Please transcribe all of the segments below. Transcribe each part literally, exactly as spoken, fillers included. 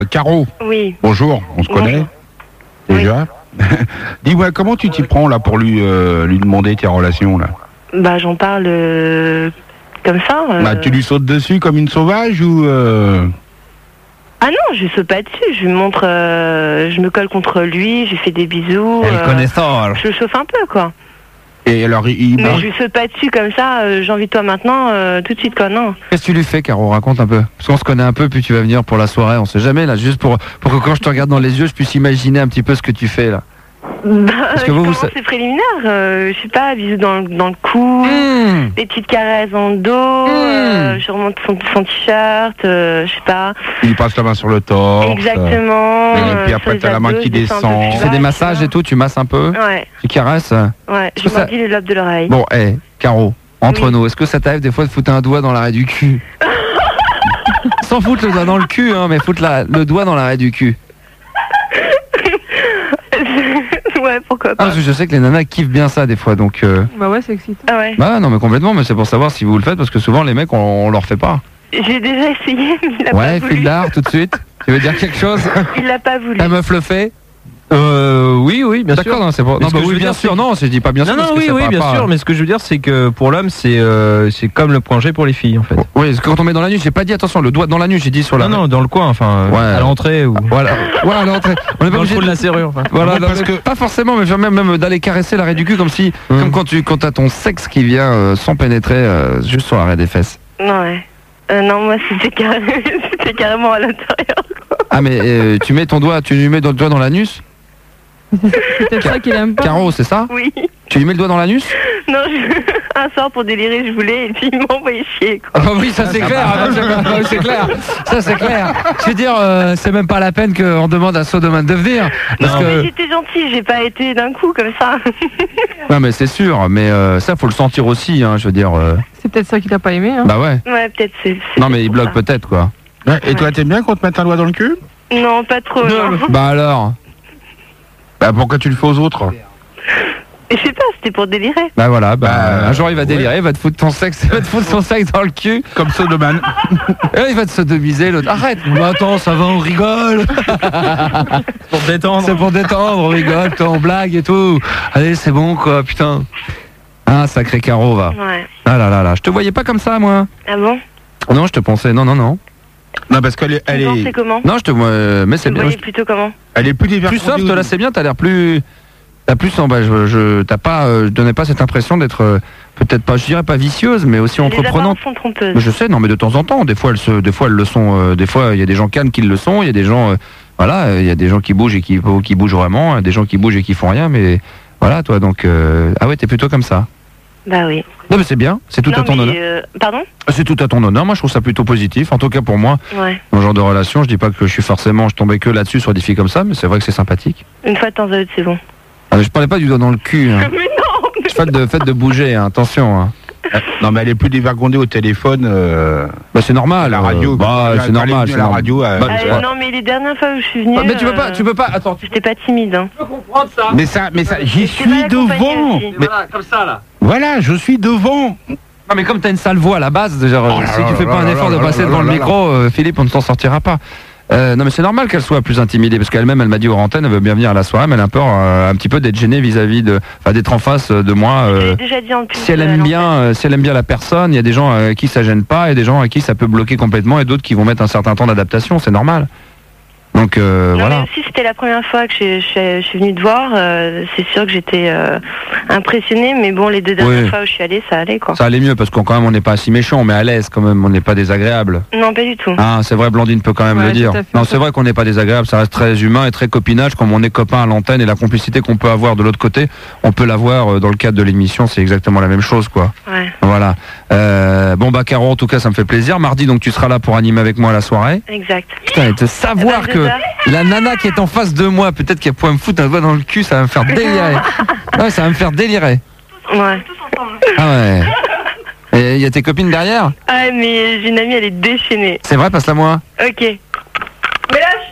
Caro. Oui. Bonjour, on se connaît déjà. Oui. Dis-moi, comment tu t'y prends là pour lui, euh, lui demander tes relations là? Bah j'en parle euh, comme ça. Euh... Bah tu lui sautes dessus comme une sauvage ou euh... Ah non, je saute pas dessus, je lui montre, euh, je me colle contre lui, je lui fais des bisous. Elle euh, connaît ça. Je le chauffe un peu quoi. Et alors il... Mais je lui saute pas dessus comme ça, euh, j'ai envie de toi maintenant, euh, tout de suite quoi, non. Qu'est-ce que tu lui fais, Caro? Raconte un peu. Parce qu'on se connaît un peu, puis tu vas venir pour la soirée, on sait jamais là, juste pour, pour que quand je te regarde dans les yeux, je puisse imaginer un petit peu ce que tu fais là. Bah, Parce que vous, vous c'est préliminaire, euh, je sais pas, bisous dans, dans le cou, mmh. des petites caresses dans le dos, mmh. euh, je remonte son, son t-shirt, euh, je sais pas. Il passe la main sur le torse. Exactement. Et puis après t'as la main qui descend. Tu fais des massages et tout, tu masses un peu. Ouais. Tu caresses. Ouais, je mordis ça... les lobes de l'oreille. Bon, hé, hey, Caro, entre oui. nous, est-ce que ça t'arrive des fois de foutre un doigt dans l'arrêt du cul? Sans foutre le doigt dans le cul, hein, mais foutre la, le doigt dans l'arrêt du cul. Ouais, pourquoi pas. Ah, je sais que les nanas kiffent bien ça des fois, donc... Euh... Bah ouais, c'est excitant. Ah ouais. Bah non, mais complètement, mais c'est pour savoir si vous le faites, parce que souvent les mecs, on, on leur fait pas. J'ai déjà essayé, mais il a ouais, pas voulu. Ouais, fil d'art, tout de suite. Tu veux dire quelque chose? Il l'a pas voulu. La meuf le fait? Euh, oui, oui, bien sûr. D'accord, non, c'est pas... non, bah oui, bien sûr, non, je dis pas bien sûr. Non, non, oui, oui, bien pas... sûr, mais ce que je veux dire, c'est que pour l'homme, c'est euh, c'est comme le point G pour les filles, en fait. Oui, parce que quand on met dans la nuit, j'ai pas dit attention, le doigt dans la nuit, j'ai dit sur la. Non, non, dans le coin, enfin, ouais. à l'entrée ou. Voilà, ouais, à l'entrée. On est pas dans obligé le trou de la serrure. Enfin. Voilà, non, parce que pas forcément, mais même, même d'aller caresser l'arrêt du cul, comme si, mmh. comme quand tu, quand t'as ton sexe qui vient euh, sans pénétrer, euh, juste sur l'arrêt des fesses. Ouais. Euh, non, moi c'était carré... carrément à l'intérieur. Ah mais euh, tu mets ton doigt, tu lui mets ton doigt dans l'anus? C'est peut-être ça qu'il aime pas. Caro, c'est ça? Oui. Tu lui mets le doigt dans l'anus? Non, je... un soir pour délirer, je voulais, et puis il m'a envoyé chier, quoi. Ah bah oui, ça c'est clair, ah, c'est clair, ça c'est clair. Je veux dire, euh, c'est même pas la peine qu'on demande à Sodoman de venir. Parce non, que... mais j'étais gentille, j'ai pas été d'un coup comme ça. Non mais c'est sûr, mais euh, ça faut le sentir aussi, hein, je veux dire. Euh... C'est peut-être ça qu'il a pas aimé, hein. Bah ouais. Ouais, peut-être c'est... Non mais il bloque peut-être, quoi. Ouais, et ouais. Toi, t'aimes bien qu'on te mette un doigt dans le cul? Non, pas trop, non. Bah alors? Bah pourquoi tu le fais aux autres? Je sais pas, c'était pour délirer. Bah voilà, bah, bah un jour il va délirer, ouais. il va te foutre ton sexe, il va te foutre son sexe dans le cul. Comme Sodoman. Il va te sodomiser, l'autre. Arrête. Bah attends, ça va, on rigole. C'est pour détendre. C'est pour détendre, on rigole, on blague et tout. Allez, c'est bon quoi, putain. Ah, sacré Caro, va. Ouais. Ah là là là, je te voyais pas comme ça, moi. Ah bon? Non, je te pensais, non, non, non. Non, parce qu'elle est... Elle tu est... comment? Non, je te vois, euh, mais c'est bien. Tu plutôt comment? Elle est plus diverse. Plus soft, là, c'est bien, t'as l'air plus... T'as plus en bas, je, je t'as pas, euh, je donnais pas cette impression d'être euh, peut-être pas, je dirais pas vicieuse, mais aussi entreprenante. Les sont trompeuses. Je sais, non, mais de temps en temps, des fois elles se, des fois elles le sont, euh, des fois il y a des gens calmes qui le sont, il y a des gens, euh, voilà, il y a des gens qui bougent et qui, qui bougent vraiment, des gens qui bougent et qui font rien, mais voilà, toi donc, euh, ah ouais, t'es plutôt comme ça. Bah oui. Non mais c'est bien, c'est tout non, à ton honneur. Euh, pardon? C'est tout à ton honneur, moi je trouve ça plutôt positif, en tout cas pour moi. Ouais. Dans ce genre de relation, je dis pas que je suis forcément, je tombais que là-dessus sur des filles comme ça, mais c'est vrai que c'est sympathique. Une fois de temps à autre, c'est bon. Ah, je parlais pas du doigt dans le cul. Hein. Mais non mais... Faites de, faites de bouger, hein, attention. Hein. Euh, non mais elle est plus dévergondée au téléphone. Euh... Bah c'est normal. À la radio. Euh, bah c'est normal. C'est la radio. Euh... Bah, euh, non mais les dernières fois où je suis venue. Bah, mais tu peux pas, tu peux pas. Attends. J'étais pas timide. Hein. Tu peux comprendre ça. Mais ça, mais ça, j'y suis devant. Mais... Voilà, comme ça là. Voilà, je suis devant. Non mais comme t'as une sale voix à la base, genre, oh si tu fais là pas là un effort là de passer là devant là le là micro, euh, Philippe, on ne s'en sortira pas. Euh, non mais c'est normal qu'elle soit plus intimidée parce qu'elle-même elle m'a dit aux antennes elle veut bien venir à la soirée mais elle a peur euh, un petit peu d'être gênée vis-à-vis de, enfin d'être en face de moi. Euh, déjà dit en plus si elle aime bien, euh, si elle aime bien la personne, il y a des gens à qui ça gêne pas et des gens à qui ça peut bloquer complètement et d'autres qui vont mettre un certain temps d'adaptation, c'est normal. Donc euh, non, voilà. Mais aussi c'était la première fois que je, je, je suis venue te voir, euh, c'est sûr que j'étais euh, impressionnée, mais bon les deux dernières oui. fois où je suis allée, ça allait quoi. Ça allait mieux parce qu'on quand même on n'est pas si méchant, mais à l'aise quand même, on n'est pas désagréable. Non pas du tout. Ah c'est vrai, Blandine peut quand même ouais, le dire. Non c'est vrai qu'on n'est pas désagréable, ça reste très humain et très copinage, comme on est copain à l'antenne et la complicité qu'on peut avoir de l'autre côté, on peut l'avoir dans le cadre de l'émission, c'est exactement la même chose quoi. Ouais. Voilà. Euh, bon bah Caro, en tout cas ça me fait plaisir. Mardi donc tu seras là pour animer avec moi la soirée. Exact. Putain, et de savoir que la nana qui est en face de moi, peut-être qu'elle pourrait me foutre un doigt dans le cul, ça va me faire délirer. Ouais, ça va me faire délirer. Ouais. Ah ouais. Et il y a tes copines derrière? Ah mais j'ai une amie, elle est déchaînée. C'est vrai, passe-la moi. Ok. Méloche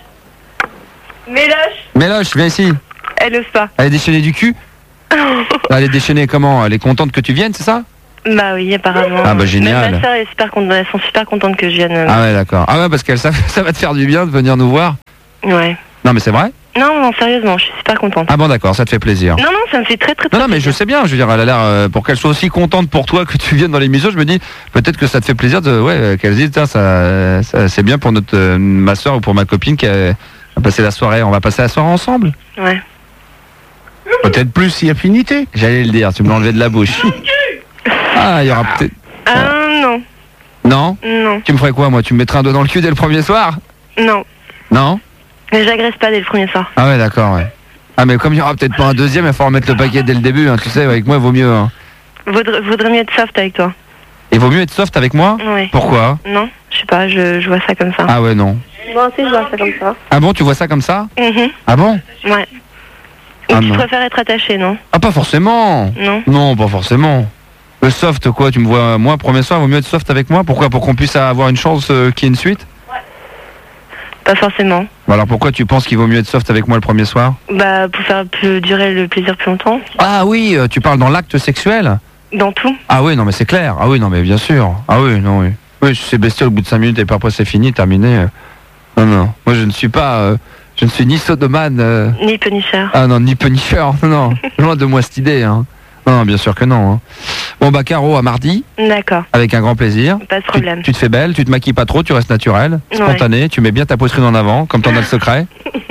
Méloche Méloche, viens ici. Elle ose pas. Elle est déchaînée du cul? Elle est déchaînée comment? Elle est contente que tu viennes, c'est ça? Bah oui, apparemment. Ah bah génial. Même ma soeur est super contente, elles sont super contentes que je vienne. Ah ouais, d'accord. Ah ouais, parce qu'elles savent ça va te faire du bien de venir nous voir. Ouais. Non, mais c'est vrai? Non, non, sérieusement, je suis super contente. Ah bon, d'accord, ça te fait plaisir. Non, non, ça me fait très, très, très Non, non, mais je sais bien, je veux dire, elle a l'air, euh, pour qu'elle soit aussi contente pour toi que tu viennes dans l'émission, je me dis, peut-être que ça te fait plaisir de, ouais, qu'elle se dise, tiens, ça, ça c'est bien pour notre, euh, ma soeur ou pour ma copine qui a, a passé la soirée, on va passer la soirée ensemble. Ouais. Peut-être plus si affinité. J'allais le dire, tu me l'as enlevé de la bouche. Ah, il y aura peut-être... Ah, non. Non? Non. Tu me ferais quoi, moi? Tu me mettrais un doigt dans le cul dès le premier soir? Non. Non? Mais j'agresse pas dès le premier soir. Ah ouais, d'accord, ouais. Ah, mais comme il y aura peut-être pas un deuxième, il faut remettre le paquet dès le début, hein, tu sais, avec moi, il vaut mieux. Hein. Vaudrait, vaudrait mieux être soft avec toi. Il vaut mieux être soft avec moi? Oui. Pourquoi? Non, je sais pas, je, je vois ça comme ça. Ah ouais, non. Moi aussi, je vois ça comme ça. Ah bon, tu vois ça comme ça? Mhm. Ah bon? Ouais. Ah, tu non. préfères être attaché, non? Ah, pas forcément. Non. Non, pas forcément. Le soft, quoi, tu me vois, moi, premier soir, il vaut mieux être soft avec moi? Pourquoi? Pour qu'on puisse avoir une chance euh, qu'il y ait une suite? Pas forcément. Bon, alors pourquoi tu penses qu'il vaut mieux être soft avec moi le premier soir? Bah, pour faire plus durer le plaisir plus longtemps. Ah oui, euh, tu parles dans l'acte sexuel? Dans tout. Ah oui, non, mais c'est clair. Ah oui, non, mais bien sûr. Ah oui, non, oui. Oui, si c'est bestial au bout de cinq minutes et puis après c'est fini, terminé. euh. Non, non. Moi, je ne suis pas... euh, je ne suis ni sodomane... euh, Ni punisher. Ah non, ni punisher. Non, non. Loin de moi cette idée, hein. Non, bien sûr que non. Hein. Bon, bah, Caro, à mardi, D'accord, avec un grand plaisir. pas de Tu, problème. tu te fais belle, tu te maquilles pas trop, tu restes naturel, Ouais. spontané, tu mets bien ta poitrine en avant, comme t'en as le secret.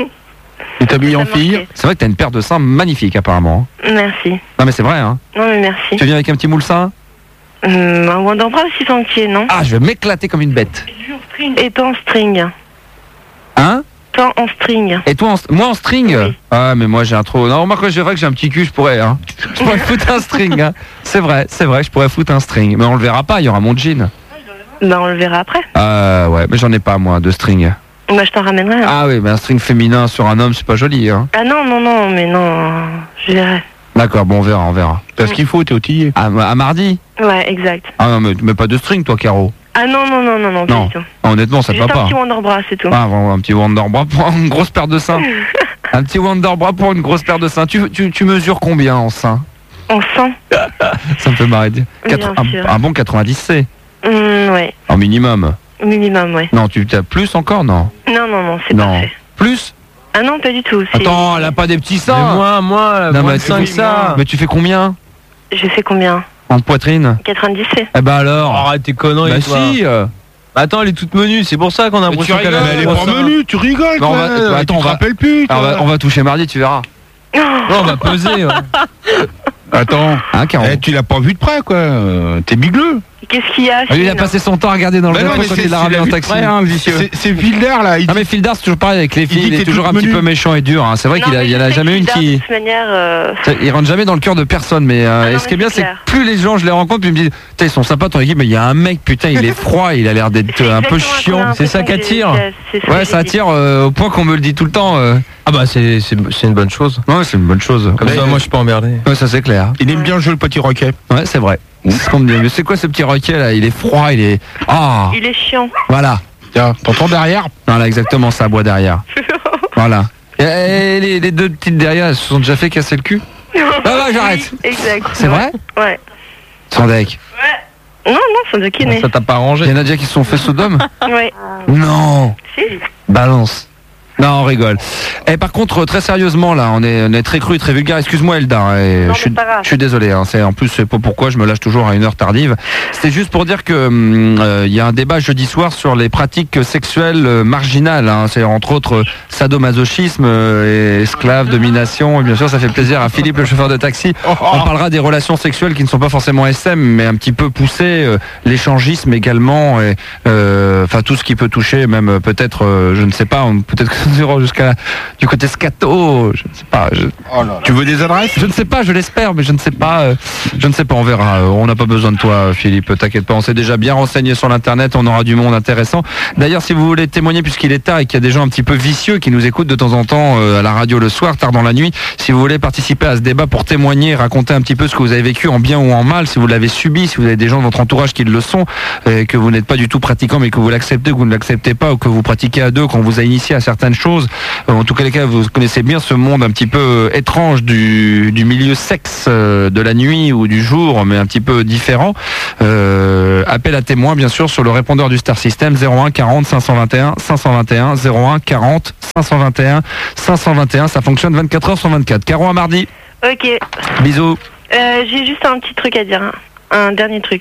Tu t'habilles en Ça fille. manquait. C'est vrai que t'as une paire de seins magnifique, apparemment. Merci. Non, mais c'est vrai, hein. Non, mais merci. Tu viens avec un petit moule sein? Hum, un Wonderbra aussi sans pied, non? Ah, je vais m'éclater comme une bête. Et toi en string. Hein? Toi en string. Et toi, en, st- moi en string? Oui. Ah, mais moi j'ai un trop... Non, remarque, c'est vrai que j'ai un petit cul, je pourrais, hein. Je pourrais foutre un string, hein. C'est vrai, c'est vrai, je pourrais foutre un string. Mais on le verra pas, il y aura mon jean. Bah, on le verra après. Ah, ouais, mais j'en ai pas, moi, de string. Bah, je t'en ramènerai. hein. Ah oui, mais un string féminin sur un homme, c'est pas joli, hein. Ah non, non, non, mais non, euh, je verrai. D'accord, bon, on verra, on verra. T'as ce qu'il faut, t'es outillé. À, à mardi? Ouais, exact. Ah non, mais tu mets pas de string, toi, Caro. Ah non, non, non, non, non, pas Non. du tout. Ah, honnêtement, ça te va Juste un pas. petit Wonderbra, c'est tout. Ah, bon, un petit Wonderbra pour une grosse paire de seins. Un petit Wonderbra pour une grosse paire de seins. Tu, tu, tu mesures combien en seins? On sent. Ça me fait marrer. Bien Quatre- un, sûr. un bon quatre-vingt-dix C, Hum, ouais, en minimum. minimum, ouais. Non, tu as plus encore, non? Non, non, non, c'est Non. parfait. Plus? Ah non, pas du tout. c'est- Attends, elle a pas des petits Mais seins. moi, moi, Non, moins mais de tu- cinq ça. Mais tu fais combien? Je fais combien? En poitrine? quatre-vingt-dix C. Eh ben alors. Arrête tes conneries, Bah toi. si. euh, Attends, elle est toute menue, c'est pour ça qu'on a Mais l'impression tu qu'elle a rigoles, Mais elle est trois pas seins. menue, tu rigoles, Non, on va- quoi. attends, Tu on te va- rappelles plus, alors, on toi. va, on va toucher mardi, tu verras. Non, on va peser. ouais. Attends. Hein, Caro? Eh, tu l'as pas vu de près, quoi. Euh, T'es bigleux. Qu'est-ce qu'il y a? Ah, lui, il a Chine passé son temps à regarder dans le Mais non, rétro mais quand c'est- il l'a c'est ramené la en vue de taxi. près, hein, vicieux. C'est c'est Vilder, là. Il Ah mais Phildar c'est toujours pareil avec les dit filles, il, que est t'es toujours un toute petit menue. peu méchant et dur. Hein. C'est vrai Non, qu'il a, mais il y en je a sais jamais que une Hilda, qui, De toute manière, euh, il rentre jamais dans le cœur de personne. Mais euh, Ah non, et ce qui est mais bien, c'est c'est clair. que plus les gens je les rencontre, plus ils me disent, putain ils sont sympas ton équipe, mais il y a un mec putain il est froid, il a l'air d'être c'est un peu exactement ce qu'on a chiant. l'impression C'est ça que qu'attire. c'est- c'est ce que Ouais, j'ai ça dit. attire euh, au point qu'on me le dit tout le temps. euh. Ah bah c'est c'est c'est une bonne chose. Ouais, c'est une bonne chose. Comme Ouais, ça, moi je suis pas emmerdé. ouais, ça c'est clair. Il aime bien jouer le petit roquet. Ouais, c'est vrai. C'est ce qu'on me dit. Mais c'est quoi ce petit roquet là? Il est froid, il est. Ah, Il est chiant. voilà. Tiens, t'entends derrière? Voilà, exactement ça, bois derrière. Voilà. Et, et les, les deux petites derrière, elles se sont déjà fait casser le cul? Ah bah j'arrête. Oui, exact. C'est vrai? Ouais. Sans deck. Non, non, c'est de kiné. Ça t'a pas Il y arrangé. en a déjà qui se sont fait sodome? Ouais. Non. Si. Balance. Non, on rigole. Et par contre, très sérieusement, là, on est, on est très cru, très vulgaire. Excuse-moi, Elda. hein, et Non, je, suis, mais pas grave. je suis désolé. Hein, c'est en plus c'est pas pourquoi je me lâche toujours à une heure tardive. C'était juste pour dire que hum, euh, il y a un débat jeudi soir sur les pratiques sexuelles euh, marginales. Hein, c'est entre autres euh, sadomasochisme, euh, et esclave, domination. Et bien sûr, ça fait plaisir à Philippe, le chauffeur de taxi. On parlera des relations sexuelles qui ne sont pas forcément S M, mais un petit peu poussées. euh, l'échangisme également, et euh, enfin tout ce qui peut toucher, même euh, peut-être, euh, je ne sais pas, on- peut-être que nous irons jusqu'à la- du côté scato, je ne sais pas. Je, Tu veux des adresses? je ne sais pas, je l'espère, mais je ne sais pas. euh, je ne sais pas, on verra. Euh, On n'a pas besoin de toi, Philippe. T'inquiète pas, on s'est déjà bien renseigné sur l'internet. On aura du monde intéressant. D'ailleurs, si vous voulez témoigner, puisqu'il est tard et qu'il y a des gens un petit peu vicieux qui nous écoutent de temps en temps euh, à la radio le soir, tard dans la nuit, si vous voulez participer à ce débat pour témoigner, raconter un petit peu ce que vous avez vécu en bien ou en mal, si vous l'avez subi, si vous avez des gens de votre entourage qui le sont, et que vous n'êtes pas du tout pratiquant, mais que vous l'acceptez, ou que vous ne l'acceptez pas, ou que vous pratiquez à deux, qu'on vous a initié à certaines certaines choses. Euh, en tout cas, les cas, vous connaissez bien ce monde un petit peu euh, étrange du, du milieu sexe euh, de la nuit ou du jour, mais un petit peu différent. Euh, appel à témoins, bien sûr, sur le répondeur du Star System zéro un quarante cinq cent vingt et un cinq cent vingt et un zéro un quarante cinq cent vingt et un cinq cent vingt et un. Ça fonctionne vingt-quatre heures sur vingt-quatre. Caro, à mardi. Ok. Bisous. Euh, j'ai juste un petit truc à dire, hein. Un dernier truc.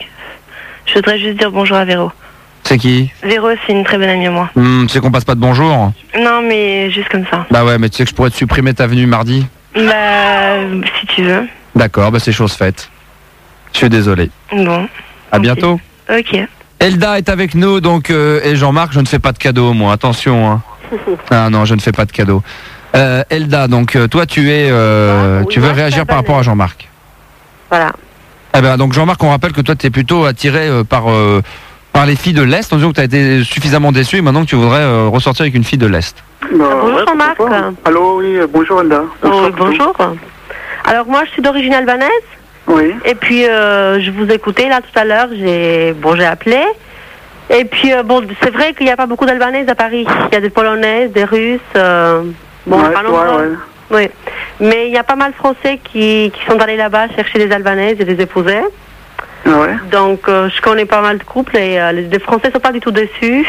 Je voudrais juste dire bonjour à Véro. C'est qui? Véro, c'est une très bonne amie à moi. Hum, tu sais qu'on passe pas de bonjour? Non, mais juste comme ça. Bah ouais, mais tu sais que je pourrais te supprimer ta venue mardi? Bah, si tu veux. D'accord, bah c'est chose faite. Je suis désolé. Bon. À bientôt. Ok. Elda est avec nous, donc, euh, et Jean-Marc, je ne fais pas de cadeaux, moi, attention. Hein. Ah non, je ne fais pas de cadeaux. Euh, Elda, donc, euh, toi, tu es, euh, oui, tu veux moi, réagir par rapport à Jean-Marc? Voilà. Eh ben, donc, Jean-Marc, on rappelle que toi, tu es plutôt attiré euh, par, euh, par les filles de l'Est, en disant que tu as été suffisamment déçu, et maintenant que tu voudrais euh, ressortir avec une fille de l'Est. Bah, bonjour ouais, Jean-Marc. Allô, oui, bonjour Elda. Bonjour. Oh, bonjour. Alors, moi, je suis d'origine albanaise. Oui. Et puis, euh, je vous écoutais là tout à l'heure, j'ai bon, j'ai appelé. Et puis, euh, bon, c'est vrai qu'il n'y a pas beaucoup d'Albanaises à Paris. Il y a des Polonaises, des Russes. Euh, bon, ouais, pas ouais, nombreux. ouais. Oui. Mais il y a pas mal de Français qui, qui sont allés là-bas chercher des Albanaises et des épouser. Ouais. Donc, euh, je connais pas mal de couples et euh, les, les Français sont pas du tout déçus.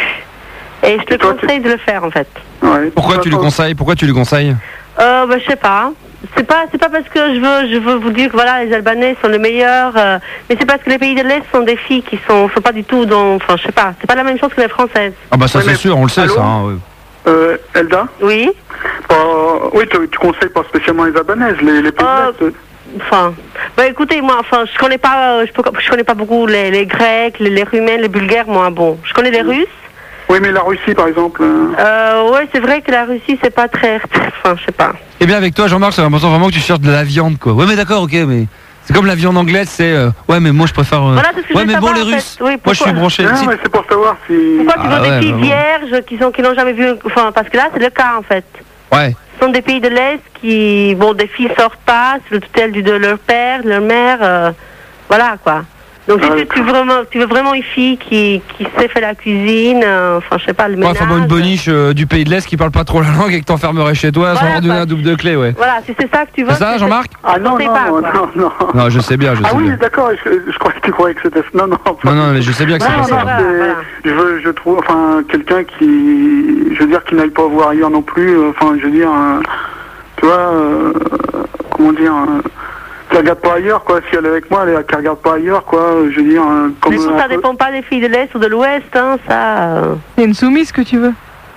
Et je te toi, conseille tu... de le faire, en fait. Ouais. Pourquoi tu lui conseilles Pourquoi tu lui conseilles Euh, bah, je sais pas. C'est pas, c'est pas parce que je veux, je veux vous dire que voilà, les Albanais sont les meilleurs, euh, mais c'est parce que les pays de l'Est sont des filles qui sont, sont pas du tout dans, enfin, je sais pas, c'est pas la même chose que les Françaises. Ah bah ça ouais, c'est mais... sûr, on le sait. Allô ça. Hein, ouais. euh, Elda. Oui. Euh, oui, tu, tu conseilles pas spécialement les Albanaises, les, les pays euh, de l'Est. Enfin, bah écoutez, moi, enfin, je connais pas, euh, je, peux, je connais pas beaucoup les, les Grecs, les, les Roumains, les Bulgares, moi, bon, je connais les Russes. Oui, mais la Russie, par exemple. Euh... Euh, ouais, c'est vrai que la Russie, c'est pas très, enfin, je sais pas. Eh bien, avec toi, Jean-Marc, j'ai l'impression vraiment que tu cherches de la viande, quoi. Ouais, mais d'accord, ok, mais c'est comme la viande anglaise, c'est euh, ouais, mais moi je préfère. Euh... Voilà, c'est ce que ouais, je mais savoir, bon, les en fait. Russes. Oui, moi, je suis branché. Non, si... mais c'est pour savoir si. Pourquoi tu veux ah, des ouais, filles bah, bon. vierges qui sont, qui n'ont jamais vu, enfin, parce que là, c'est le cas, en fait. Ouais. Ce sont des pays de l'Est qui, bon, des filles sortent pas sous le tutelle du, de leur père, de leur mère, euh, voilà, quoi. Donc, si ah, tu, tu, veux vraiment, tu veux vraiment une fille qui, qui sait faire la cuisine, euh, enfin, je sais pas, le ménage. Ouais, enfin, bon, une boniche euh, du pays de l'Est qui parle pas trop la langue et que t'enfermerais chez toi voilà, sans leur donner bah, un double de clé, ouais. Voilà, si c'est ça que tu veux. C'est ça, Jean-Marc? Ah non, non, pas, non, non, non. Non, je sais bien, je sais Ah oui, bien. d'accord, je, je croyais que tu croyais que c'était... Non, non, pas... Non, non, mais je sais bien que c'est non, pas non, ça. Voilà, c'est- voilà. Je veux, je trouve, enfin, quelqu'un qui, je veux dire, qui n'aille pas voir ailleurs non plus, euh, enfin, je veux dire, euh, tu vois, euh, comment dire, euh, qui regarde pas ailleurs, quoi, si elle est avec moi, elle qui regarde pas ailleurs, quoi, je veux dire, euh, comme... Mais écoute, un ça peu- dépend pas des filles de l'Est ou de l'Ouest, hein, ça... euh, C'est une soumise que tu veux.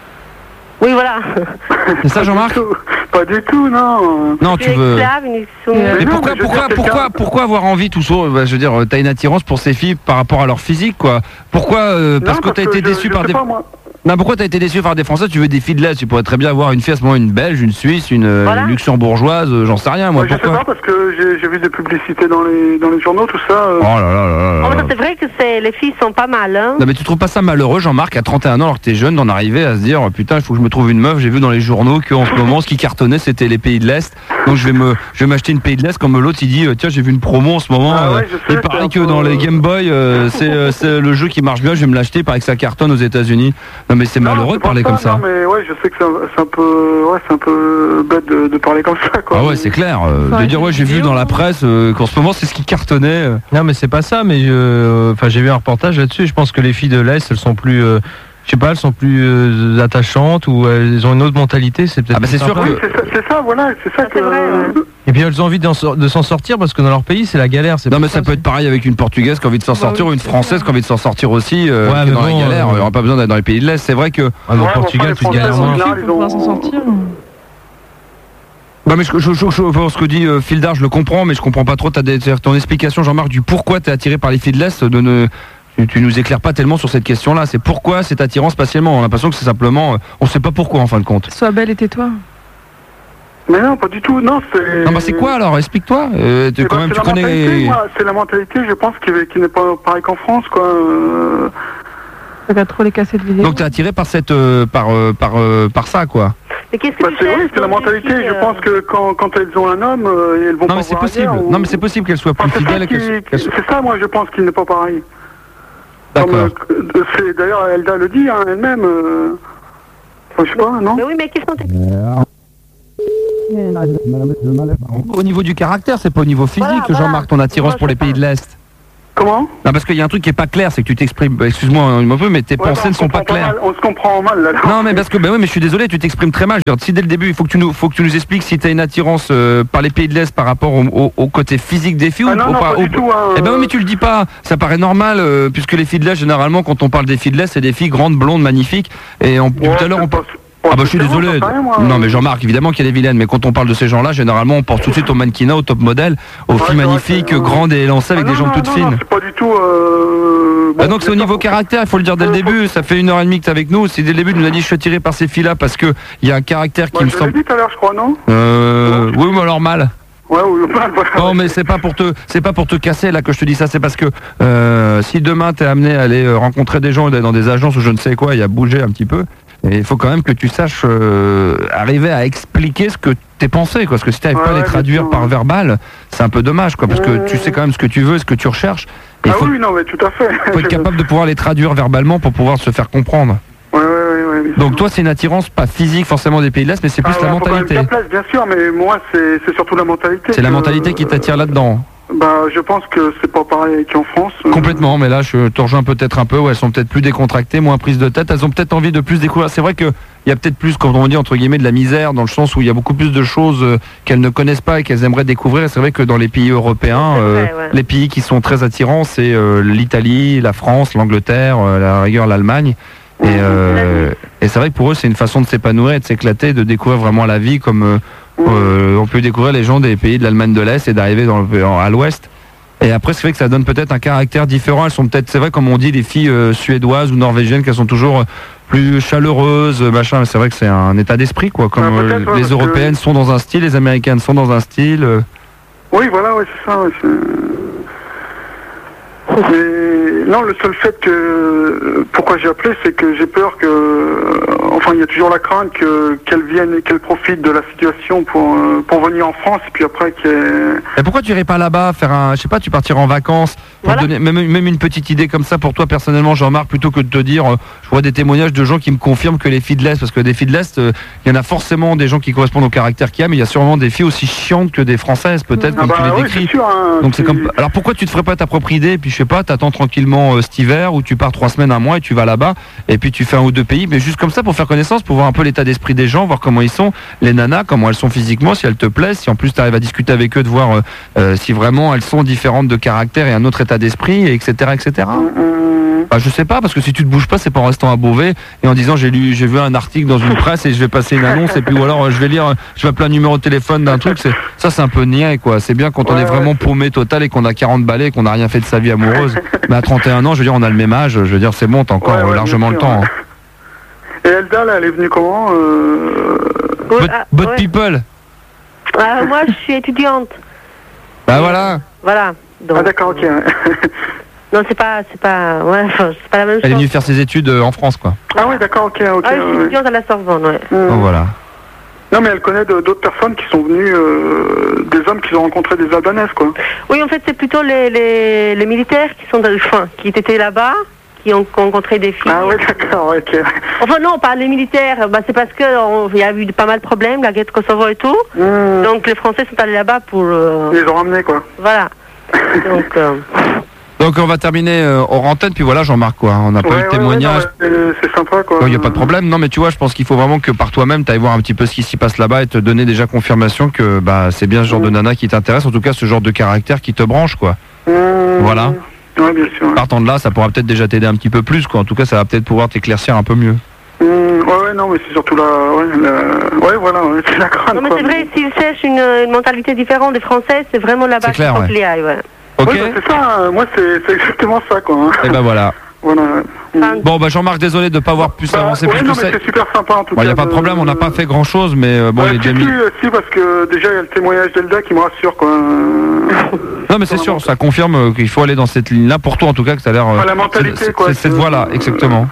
Oui, voilà. C'est ça, Jean-Marc? Pas du tout, pas du tout, non. Non, tu Une veux. esclave, une soumise. Mais non, pourquoi, mais je veux pourquoi, dire, pourquoi, quelqu'un- pourquoi avoir envie tout ça bah, je veux dire, t'as une attirance pour ces filles par rapport à leur physique, quoi. Pourquoi euh, Parce Non, que t'as été je- déçu je par sais des. pas, moi. Non, pourquoi t'as été déçu par des Français? Tu veux des filles de l'Est? Tu pourrais très bien avoir une fille à ce moment, une Belge, une Suisse, une, euh, Voilà. une luxembourgeoise, euh, j'en sais rien, moi. Ouais, je sais Pourquoi pas, parce que j'ai j'ai vu des publicités dans les, dans les journaux, tout ça. euh. Oh là là là là Oh, là mais là. ça, c'est vrai que c'est, les filles sont pas mal, hein. Non mais tu trouves pas ça malheureux, Jean-Marc, à trente et un ans, alors que t'es jeune, d'en arriver à se dire oh, putain, il faut que je me trouve une meuf. J'ai vu dans les journaux qu'en ce moment, ce qui cartonnait, c'était les pays de l'Est. Donc je vais me, je vais m'acheter une pays de l'Est. Comme l'autre, il dit euh, tiens, j'ai vu une promo en ce moment. Ah ouais, euh, je sais, il paraît c'est que un peu, dans les euh, Game Boy, euh, c'est, euh, c'est le jeu qui marche bien. Je vais me l'acheter. Il paraît que ça cartonne aux États-Unis. Non mais c'est Non, malheureux c'est de parler pas comme ça. Non, mais ouais, je sais que c'est un, c'est un peu, ouais, c'est un peu bête de, de parler comme ça, quoi. Ah ouais, c'est clair. euh, Enfin, de dire ouais, j'ai vu vidéo, dans la hein. presse euh, qu'en ce moment, c'est ce qui cartonnait. euh. Non, mais c'est pas ça, mais je- enfin, j'ai vu un reportage là-dessus. Je pense que les filles de l'Est, elles sont plus, euh, je sais pas, elles sont plus euh, attachantes ou elles ont une autre mentalité. C'est peut-être. Ah bah, plus c'est sûr sympa. que- Oui, c'est ça, c'est ça, voilà, c'est ça Ah, que. c'est vrai, ouais. Et puis elles ont envie d'en sor- de s'en sortir parce que dans leur pays, c'est la galère. c'est Non pour mais ça peut être pareil avec une Portugaise qui a envie de s'en Bah sortir oui, ou une c'est Française ça. qui a envie de s'en sortir aussi, euh, Ouais, qui est mais dans bon, la galère. euh, Il n'y aura pas besoin d'être dans les pays de l'Est. C'est vrai que. Ah, mais au Ouais, Portugal, enfin, tu les galères Français, moins. en Pour général, ils pouvoir ont- s'en sortir. Bah mais je, je, je, je pense ce que dit euh, Fildar, je le comprends, mais je comprends pas trop ta, ton explication, Jean-Marc, du pourquoi tu es attiré par les filles de l'Est. De ne, tu, tu nous éclaires pas tellement sur cette question-là. C'est pourquoi cette attirance spatialement. On a l'impression que c'est simplement, euh, on sait pas pourquoi en fin de compte. Sois belle et tais-toi. Mais non, pas du tout, non, c'est. Non bah c'est quoi alors? Explique-toi. Euh, tu, Eh quand ben, même, c'est tu la mentalité, connais. moi, c'est la mentalité, je pense, qui, qui n'est pas pareil qu'en France, quoi. euh. Ça va trop les casser de vidéo. Donc t'es attiré par cette, euh, par, euh, par, euh, par ça quoi. Mais qu'est-ce que Bah, tu c'est fais oui, c'est la pour une mentalité. fille, Je euh, pense que quand, quand elles ont un homme, euh, elles vont Non pas mais c'est voir possible. ailleurs, ou- Non mais c'est possible qu'elle soit plus Enfin, c'est ça fidèle. et qui- qu'elle- qu'elle soit- C'est ça, moi, je pense qu'il n'est pas pareil. Comme, D'accord. euh, c'est- D'ailleurs, Elda le dit hein, elle-même. euh, Enfin, je sais pas, non? Mais oui, mais qu'est-ce qu'on t'a... Au niveau du caractère, c'est pas au niveau physique, Voilà, Jean-Marc, voilà. ton attirance Moi, pour je les pays de l'Est. Comment? Non, parce qu'il y a un truc qui est pas clair, c'est que tu t'exprimes, excuse-moi un peu, mais tes Ouais, pensées bah, ne on sont pas comprend claires. mal, on se comprend mal, là. Non, mais parce que, bah oui, mais je suis désolé, tu t'exprimes très mal. Je veux dire, si dès le début, il faut que tu nous, faut que tu nous expliques si tu as une attirance euh, par les pays de l'Est par rapport au, au, au côté physique des filles Ah ou non, au, non, par- pas au- du tout, hein, Eh ben oui, euh. mais tu le dis pas. Ça paraît normal, euh, puisque les filles de l'Est, généralement, quand on parle des filles de l'Est, c'est des filles grandes, blondes, magnifiques. Et on, tout Ouais, à l'heure, c'est on pas- Ah bah je suis forcément, désolé. j'en sais rien, moi. Non mais Jean-Marc, évidemment qu'il y a des vilaines, mais quand on parle de ces gens-là, généralement on pense tout de suite au mannequinat, au top modèle, aux Ouais, filles c'est vrai magnifiques, que, euh, grandes et élancées avec Ah des non, jambes non, toutes non, fines. non, c'est pas du tout. Euh... Bah bon, donc c'est au bien niveau sûr. caractère, il faut le dire dès le Euh, début, ça fait une heure et demie que t'es avec nous, si dès le début tu nous as dit je suis attiré par ces filles-là parce que il y a un caractère qui Ouais, me je l'ai semble... dit tout à l'heure, je crois, non? Euh... Oui mais alors mal. Ouais, oui, mal, voilà. Non mais c'est pas pour te c'est pas pour te casser là que je te dis ça, c'est parce que euh, si demain t'es amené à aller euh, rencontrer des gens dans des agences ou je ne sais quoi, il y a bougé un petit peu. Et il faut quand même que tu saches euh, arriver à expliquer ce que t'es pensé, quoi. Parce que si t'arrives Ouais, pas à les ouais, traduire bien sûr, par ouais. verbal, c'est un peu dommage, quoi. Parce que Mmh. tu sais quand même ce que tu veux, ce que tu recherches. Et il Ah faut, oui, non, mais tout à fait. faut être capable de pouvoir les traduire verbalement pour pouvoir se faire comprendre. Ouais, ouais, ouais, ouais. bien Donc sûr. toi, c'est une attirance pas physique forcément des pays de l'Est, mais c'est plus Ah, la ouais, faut quand même mentalité. bien place, bien sûr, mais moi, c'est c'est surtout la mentalité. C'est la que- mentalité qui t'attire là-dedans. Bah, je pense que c'est pas pareil qu'en France. euh. Complètement, mais là je te rejoins peut-être un peu, où elles sont peut-être plus décontractées, moins prises de tête, elles ont peut-être envie de plus découvrir. C'est vrai qu'il y a peut-être plus, comme on dit entre guillemets, de la misère, dans le sens où il y a beaucoup plus de choses euh, qu'elles ne connaissent pas et qu'elles aimeraient découvrir. Et c'est vrai que dans les pays européens, C'est vrai, euh, ouais. les pays qui sont très attirants, c'est euh, l'Italie, la France, l'Angleterre, euh, à la rigueur l'Allemagne. Et, euh, et c'est vrai que pour eux c'est une façon de s'épanouir et de s'éclater, de découvrir vraiment la vie comme euh, euh, on peut découvrir les gens des pays de l'Allemagne de l'Est et d'arriver dans le, en- à l'Ouest. Et après, c'est vrai que ça donne peut-être un caractère différent. Elles sont peut-être, c'est vrai, comme on dit, les filles euh, suédoises ou norvégiennes, qu'elles sont toujours euh, plus chaleureuses, euh, machin. Mais c'est vrai que c'est un état d'esprit, quoi. Comme Ouais, euh, peut-être, ouais, les parce Européennes sont dans un style, les Américaines sont dans un style. euh. Oui, voilà, ouais, c'est ça. Ouais, c'est- Mais non, le seul fait que pourquoi j'ai appelé, c'est que j'ai peur que, enfin, il y a toujours la crainte que qu'elle vienne et qu'elle profite de la situation pour euh, pour venir en France et puis après qu'elle. Et pourquoi tu irais pas là-bas faire un, je sais pas, tu partirais en vacances pour Voilà. te donner même, même une petite idée comme ça pour toi personnellement, Jean-Marc, plutôt que de te dire, euh, je vois des témoignages de gens qui me confirment que les filles de l'Est, parce que des filles de l'Est, euh, il y en a forcément des gens qui correspondent au caractère qu'il y a, mais il y a sûrement des filles aussi chiantes que des Françaises, peut-être, Ah comme bah tu les oui, décris. c'est sûr. Hein, Donc c'est comme. Alors pourquoi tu te ferais pas ta propre idée et puis je sais pas, t'attends tranquillement euh, cet hiver ou tu pars trois semaines, un mois et tu vas là-bas et puis tu fais un ou deux pays, mais juste comme ça pour faire connaissance, pour voir un peu l'état d'esprit des gens, voir comment ils sont, les nanas, comment elles sont physiquement, si elles te plaisent, si en plus tu arrives à discuter avec eux, de voir euh, euh, si vraiment elles sont différentes de caractère et un autre état d'esprit, et etc., et cetera. Hum, Bah, je sais pas, parce que si tu te bouges pas, c'est pas en restant à Beauvais et en disant j'ai lu, j'ai vu un article dans une presse et je vais passer une annonce et puis ou alors euh, je vais lire, euh, je vais appeler un numéro de téléphone d'un truc. C'est ça, c'est un peu niais quoi. C'est bien quand on Ouais, est vraiment ouais. paumé total et qu'on a quarante balais et qu'on n'a rien fait de sa vie amoureuse. Mais à trente et un ans, je veux dire, on a le même âge. Je veux dire, c'est bon, t'as encore Ouais, euh, ouais, largement bien le sûr, temps. ouais. hein. Et Elda, là, elle est venue comment euh... Ouais, But, ah, but ouais. people. Ah, moi, je suis étudiante. Bah voilà. Voilà. Donc, Ah d'accord, ok. ouais. Non, c'est pas, c'est pas, ouais, enfin, c'est pas la même Elle est chose. venue faire ses études euh, en France quoi. Ah oui, d'accord, ok, ok. Ah, je suis ouais. étudiante à la Sorbonne, ouais. Hum. Donc voilà. Non, mais elle connaît de- d'autres personnes qui sont venues, euh, des hommes qui ont rencontré des Albanaises, quoi. Oui, en fait, c'est plutôt les, les, les militaires qui sont, dans- enfin, qui étaient là-bas, qui ont rencontré des filles. Ah oui, d'accord, ok. Enfin non, pas les militaires, bah, c'est parce que on- il y a eu pas mal de problèmes, la guerre de Kosovo et tout. Hum. Donc les Français sont allés là-bas pour, euh, Ils les ont ramenés, quoi. voilà. Donc, euh, Donc on va terminer euh, hors antenne puis voilà Jean-Marc quoi. On n'a pas Ouais, eu de ouais, témoignage. ouais, non, ouais, c'est c'est sympa, quoi. Il n'y a pas de problème. Non, mais tu vois, je pense qu'il faut vraiment que par toi-même, tu ailles voir un petit peu ce qui s'y passe là-bas et te donner déjà confirmation que bah, c'est bien ce genre de nana qui t'intéresse, en tout cas ce genre de caractère qui te branche, quoi. Hum. Voilà. Ouais, bien sûr. ouais. Partant de là, ça pourra peut-être déjà t'aider un petit peu plus, quoi. En tout cas, ça va peut-être pouvoir t'éclaircir un peu mieux. Hum, ouais, ouais, non, mais c'est surtout la... Ouais, la... ouais voilà, ouais, c'est la grande, non mais quoi. c'est vrai, s'ils cherchent une, une mentalité différente des Français, c'est vraiment là-bas C'est clair, qu'il faut ouais. qu'il y aille, ouais. Ok. Ouais, bah, c'est ça, hein. Moi, c'est c'est exactement ça, quoi. hein. Et ben voilà. Voilà. Hum. Enfin, Bon, bah Jean-Marc, désolé de ne pas avoir pu Bah, s'avancer ouais, plus non, que mais ça. c'est super sympa, en tout Bon, il cas. n'y a pas de problème, on n'a pas fait grand-chose, mais euh, bon, Ouais, il est si, déjà mis. si, si, parce que déjà, il y a le témoignage d'Elda qui me rassure, quoi. Non, mais c'est sûr, ça confirme euh, qu'il faut aller dans cette ligne-là, pour toi en tout cas, que ça a l'air. euh, Ah, la mentalité, c'est- quoi, c'est cette que- voie-là, exactement.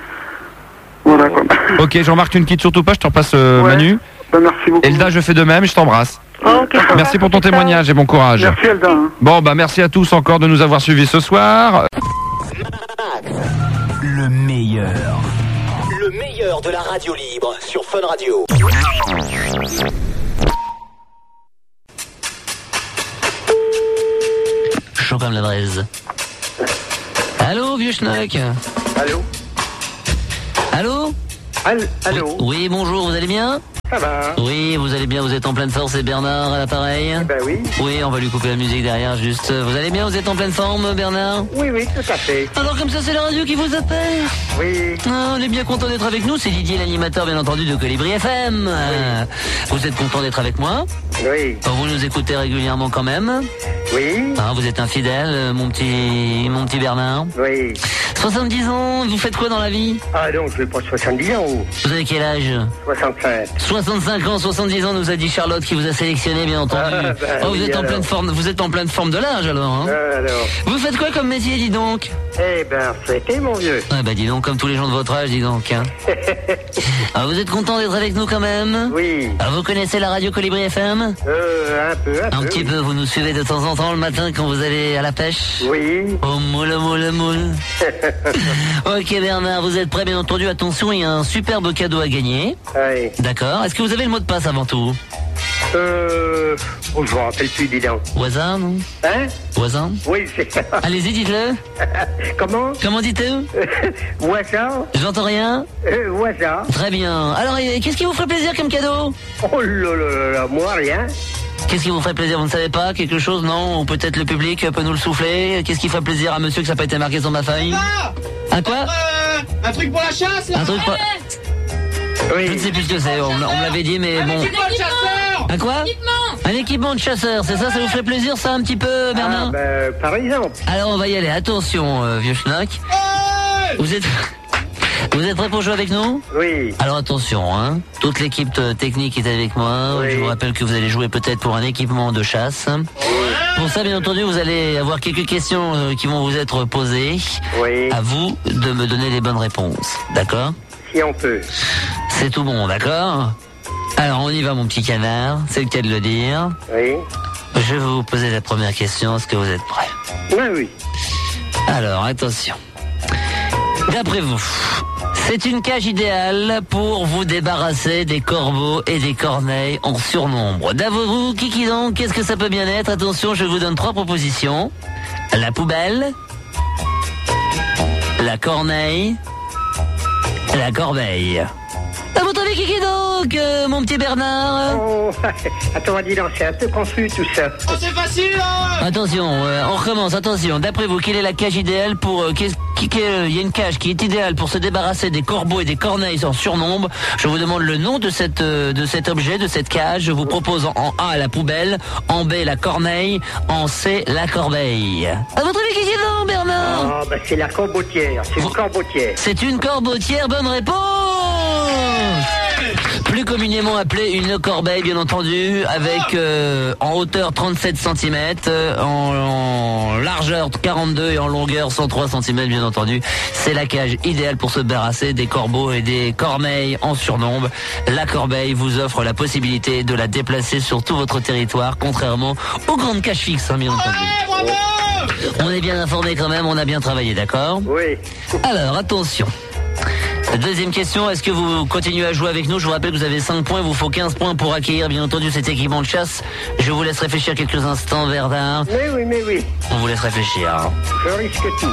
Voilà, quoi. Ok, Jean-Marc, tu ne quittes surtout pas, je te repasse euh, Ouais. Manu. Bah, merci beaucoup. Elda, je fais de même, je t'embrasse. ok, Merci pour ton ciao. témoignage et bon courage. Merci, Elda. hein. Bon, bah merci à tous encore de nous avoir suivis ce soir. Le meilleur. Le meilleur l'heure de la radio libre sur Fun Radio. Chaud comme la braise. Allô, vieux schnock. Allô. Allô. Allô. Oui, bonjour, vous allez bien? Ça va. Oui, vous allez bien, vous êtes en pleine forme, c'est Bernard à l'appareil. Ben oui. Oui, on va lui couper la musique derrière, juste. Vous allez bien, vous êtes en pleine forme, Bernard? Oui, oui, tout à fait. Alors comme ça, c'est la radio qui vous appelle? Oui. Ah, on est bien content d'être avec nous, c'est Didier, l'animateur, bien entendu, de Colibri F M. Oui. Euh, vous êtes content d'être avec moi? Oui. Vous nous écoutez régulièrement quand même? Oui. Ah, vous êtes un fidèle, mon petit, mon petit Bernard? Oui. soixante-dix ans, vous faites quoi dans la vie? Ah non, je vais pas soixante-dix ans. Vous avez quel âge? soixante-cinq. soixante-cinq ans, soixante-dix ans, nous a dit Charlotte qui vous a sélectionné, bien entendu. Ah, ben, oh, vous oui, êtes alors. en pleine forme, vous êtes en pleine forme de l'âge alors, hein? Euh, alors. Vous faites quoi comme métier, dis donc? Eh ben, c'était mon vieux. Ah bah dis donc, comme tous les gens de votre âge, dis donc. Hein. Ah, vous êtes content d'être avec nous quand même? Oui. Ah, vous connaissez la radio Colibri F M? Euh, un peu, un, Un peu. petit oui. peu, vous nous suivez de temps en temps le matin quand vous allez à la pêche? Oui. Oh, moule, moule, moule. Ok Bernard, vous êtes prêts, bien entendu. Attention, il y a un superbe cadeau à gagner. Oui. D'accord. Est-ce que vous avez le mot de passe avant tout? Euh... Oh, je me rappelle plus, dis donc. Au hasard, non? Hein? Au hasard? Oui, c'est ça. Allez-y, dites-le. Comment? Comment dites-vous? Ouaza. J'entends rien. Euh, Ouaza. Très bien. Alors, euh, qu'est-ce qui vous ferait plaisir comme cadeau? Oh là là là là, moi rien. Qu'est-ce qui vous ferait plaisir? Vous ne savez pas? Quelque chose, non? Ou peut-être le public peut nous le souffler? Qu'est-ce qui ferait plaisir à monsieur que ça n'a pas été marqué sur ma feuille? Un quoi? Euh, un truc pour la chasse, là. Un truc pour... Oui. Je ne sais plus ce que c'est, on, on me l'avait dit, mais bon... Un équipement de chasseur. Un quoi? Un équipement de chasseur, c'est ça? Ça vous ferait plaisir, ça, un petit peu, Bernard? Ah, ben, par exemple. Alors, on va y aller. Attention, euh, vieux schnock. Hey. Vous êtes... Vous êtes prêts pour jouer avec nous? Oui. Alors attention, hein. Toute l'équipe euh, technique est avec moi. Oui. Je vous rappelle que vous allez jouer peut-être pour un équipement de chasse. Pour ça, bien entendu, vous allez avoir quelques questions euh, qui vont vous être posées. Oui. À vous de me donner les bonnes réponses. D'accord? Si on peut. C'est tout bon, d'accord? Alors on y va, mon petit canard. C'est le cas de le dire. Oui. Je vais vous poser la première question. Est-ce que vous êtes prêts? Oui, oui. Alors, attention. D'après vous, c'est une cage idéale pour vous débarrasser des corbeaux et des corneilles en surnombre. D'après vous, Kiki donc, qu'est-ce que ça peut bien être? Attention, je vous donne trois propositions. La poubelle, la corneille, la corbeille. À votre avis, Kiki donc, euh, mon petit Bernard? Oh, attends, dis donc, c'est un peu confus tout ça. Oh, c'est facile, là. Attention, euh, on recommence, attention. D'après vous, quelle est la cage idéale pour... Euh, qu'est-ce- qui- qui- euh, Il y a une cage qui est idéale pour se débarrasser des corbeaux et des corneilles en surnombre. Je vous demande le nom de cette euh, de cet objet, de cette cage. Je vous propose en, en A la poubelle, en B la corneille, en C la corbeille. À votre avis, qu'est-ce qu'il y a, Bernard? Ah, ben, c'est la corbotière. C'est une corbotière. C'est une corbotière, bonne réponse. Plus communément appelée une corbeille, bien entendu, avec euh, en hauteur trente-sept centimètres, euh, en, en largeur quarante-deux et en longueur cent trois centimètres, bien entendu. C'est la cage idéale pour se débarrasser des corbeaux et des corneilles en surnombre. La corbeille vous offre la possibilité de la déplacer sur tout votre territoire, contrairement aux grandes cages fixes, hein, bien entendu. Ouais, bravo. On est bien informé quand même, on a bien travaillé, d'accord? Oui. Alors, attention. Deuxième question, est-ce que vous continuez à jouer avec nous? Je vous rappelle que vous avez cinq points, il vous faut quinze points pour acquérir bien entendu cet équipement de chasse. Je vous laisse réfléchir quelques instants, Bernard. Mais oui, mais oui. On vous laisse réfléchir. Je risque tout.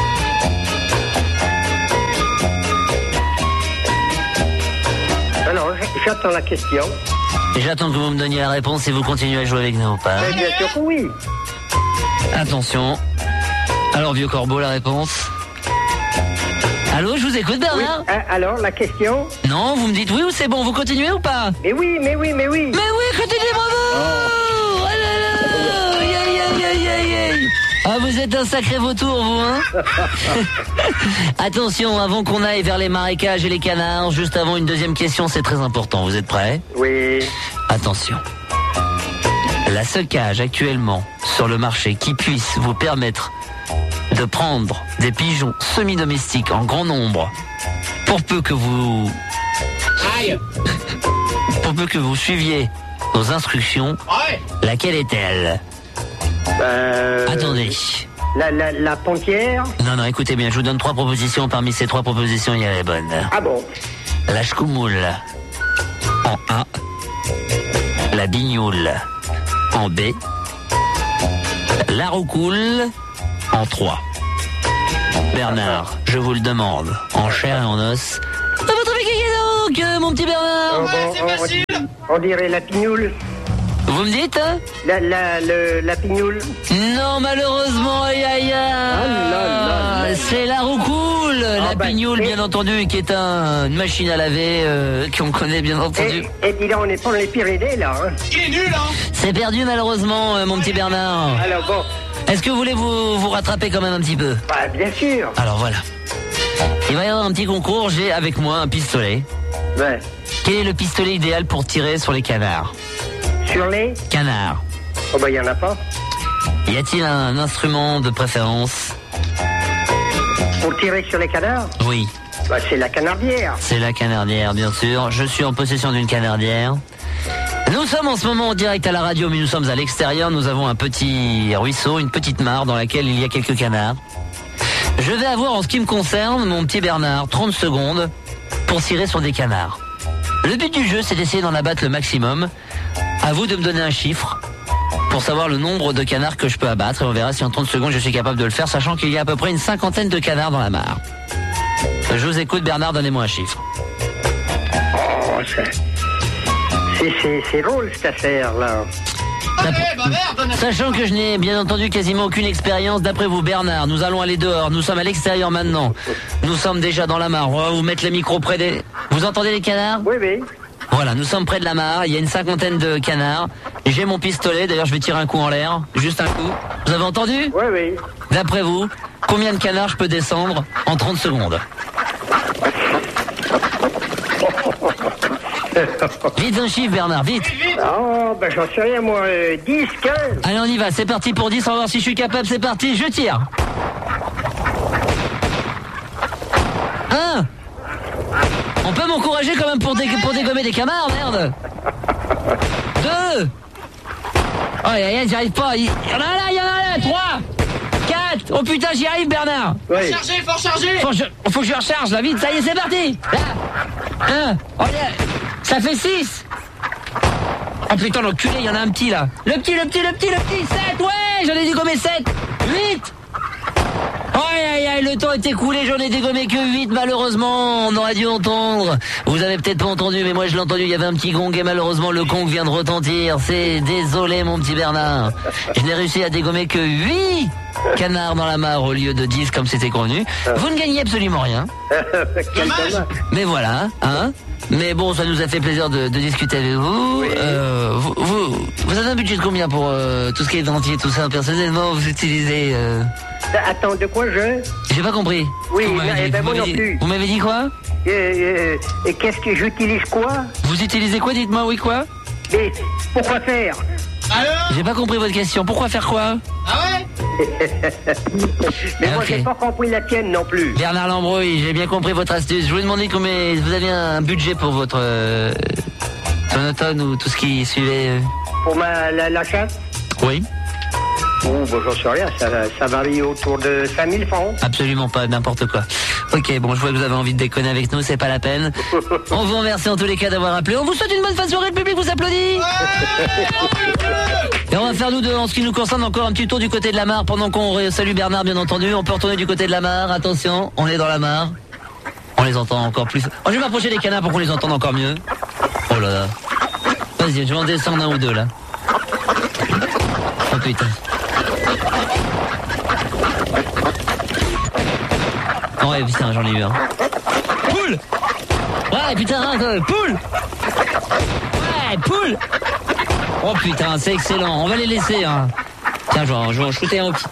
Alors, j'attends la question. Et j'attends que vous me donniez la réponse si vous continuez à jouer avec nous ou pas. Mais bien sûr que oui. Attention. Alors, vieux corbeau, la réponse? Allô, je vous écoute, Oui. Bernard? Ah, alors, la question? Non, vous me dites oui ou c'est bon? Vous continuez ou pas? Mais oui, mais oui, mais oui. Mais oui, continuez, bravo! Oh là là! Aïe, aïe, aïe, aïe, aïe, aïe. Ah, vous êtes un sacré vautour, vous, hein? Attention, avant qu'on aille vers les marécages et les canards, juste avant une deuxième question, c'est très important. Vous êtes prêts? Oui. Attention. La seule cage actuellement sur le marché qui puisse vous permettre de prendre des pigeons semi-domestiques en grand nombre, pour peu que vous... Aïe. pour peu que vous suiviez nos instructions, Ouais. laquelle est-elle? Euh, Attendez. La, la, la pontière? Non, non, écoutez bien, je vous donne trois propositions. Parmi ces trois propositions, il y a la bonne. Ah bon? la chkoumoule en A, la bignoule en B, la roucoule en trois. Bernard, je vous le demande, en chair et en os, à votre avis, qui est donc, euh, mon petit Bernard? Ouais, c'est facile. On dirait la pignoule. Vous me dites hein? La, la, le, la pignoule. Non, malheureusement, aïe aïe aïe. C'est la roucoule, Ah, la bah, pignoule, et- bien entendu, qui est un, une machine à laver, euh, qu'on connaît bien entendu. Et, et dis donc, on est pas dans les Pyrénées, là. Hein. Il est nul, hein. C'est perdu, malheureusement, euh, mon petit Bernard. Alors bon, Est-ce que vous voulez vous, vous rattraper quand même un petit peu? bah, bien sûr. Alors voilà. Il va y avoir un petit concours, j'ai avec moi un pistolet. Ouais. Quel est le pistolet idéal pour tirer sur les canards? Sur les Canards. Oh, bah, il y en a pas. Y a-t-il un instrument de préférence? Pour tirer sur les canards, Oui, bah, c'est la canardière. c'est la canardière, bien sûr. Je suis en possession d'une canardière. Nous sommes en ce moment en direct à la radio, mais nous sommes à l'extérieur. Nous avons un petit ruisseau, une petite mare dans laquelle il y a quelques canards. Je vais avoir, en ce qui me concerne, mon petit Bernard, trente secondes pour tirer sur des canards. Le but du jeu, c'est d'essayer d'en abattre le maximum. À vous de me donner un chiffre pour savoir le nombre de canards que je peux abattre. Et on verra si en trente secondes, je suis capable de le faire, sachant qu'il y a à peu près une cinquantaine de canards dans la mare. Je vous écoute, Bernard, donnez-moi un chiffre. Oh, c'est... C'est, c'est, c'est drôle, cette affaire-là. Allez, bah merde. Sachant que je n'ai bien entendu quasiment aucune expérience, d'après vous Bernard, nous allons aller dehors, nous sommes à l'extérieur maintenant. Nous sommes déjà dans la mare, on va vous mettre le micro près des... Vous entendez les canards? Oui, oui. Voilà, nous sommes près de la mare, il y a une cinquantaine de canards. J'ai mon pistolet, d'ailleurs je vais tirer un coup en l'air, juste un coup. Vous avez entendu? Oui, oui. D'après vous, combien de canards je peux descendre en trente secondes? Vite un chiffre Bernard, vite. Oh, ben j'en sais rien, moi. euh, dix, quinze. Allez on y va, c'est parti pour dix, on va voir si je suis capable, c'est parti, je tire. Un. On peut m'encourager quand même pour, dé- pour dégommer des camards, merde. Deux. Oh, aïe, aïe, j'y arrive pas. Il y en a là, il y en a là. Trois. Quatre. Oh putain, j'y arrive, Bernard. Oui. Chargez, faut recharger. Faut que je, faut que je recharge, là, vite. Ça y est, c'est parti. Là. Un. Oh, yeah. Ça fait six. Oh putain, l'enculé, il y en a un petit, là. Le petit, le petit, le petit, le petit. Sept. Ouais, j'en ai dégommé sept. Huit. Aïe aïe aïe, le temps est écoulé, j'en ai dégommé que huit malheureusement, on aurait dû entendre. Vous avez peut-être pas entendu, mais moi je l'ai entendu, il y avait un petit gong et malheureusement le gong vient de retentir. C'est désolé mon petit Bernard. Je n'ai réussi à dégommer que huit canards dans la mare au lieu de dix comme c'était convenu. Vous ne gagnez absolument rien. Quel dommage. Mais voilà, hein. Mais bon, ça nous a fait plaisir de, de discuter avec vous. Oui. Euh, vous, vous. Vous avez un budget de combien pour euh, tout ce qui est dentier, tout ça? Personnellement, vous utilisez... Euh... Attends, de quoi je J'ai pas compris. Oui, Vous m'avez eh dit- ben, vous moi m'avez non dit- plus. Vous m'avez dit quoi? euh, euh, Et qu'est-ce que j'utilise quoi? Vous utilisez quoi? Dites-moi, oui, quoi? Mais pourquoi faire? Alors? J'ai pas compris votre question. Pourquoi faire quoi? Ah ouais? Mais Ah, moi, ok. j'ai pas compris la tienne non plus. Bernard Lambrouille, j'ai bien compris votre astuce. Je vous demandais combien vous aviez un budget pour votre euh, sonotone ou tout ce qui suivait. euh. Pour ma, la, la chasse? Oui. Oh, bon, j'en sais rien, ça, ça varie autour de cinq mille francs. Absolument pas, n'importe quoi. Ok, bon, je vois que vous avez envie de déconner avec nous, c'est pas la peine. On vous remercie en tous les cas d'avoir appelé. On vous souhaite une bonne fin de soirée, le public vous applaudit. Et on va faire nous deux, en ce qui nous concerne, encore un petit tour du côté de la mare pendant qu'on ré- salue Bernard, bien entendu. On peut retourner du côté de la mare. Attention, on est dans la mare. On les entend encore plus. Oh, je vais m'approcher des canards pour qu'on les entende encore mieux. Oh là là. Vas-y, je vais en descendre un ou deux là. Oh putain. Oh ouais, putain, j'en ai eu un. Poule. Ouais, putain, hein, toi, poule. Ouais, poule. Oh putain, c'est excellent. On va les laisser, hein. Tiens, je vais, je vais en shooter un au petit.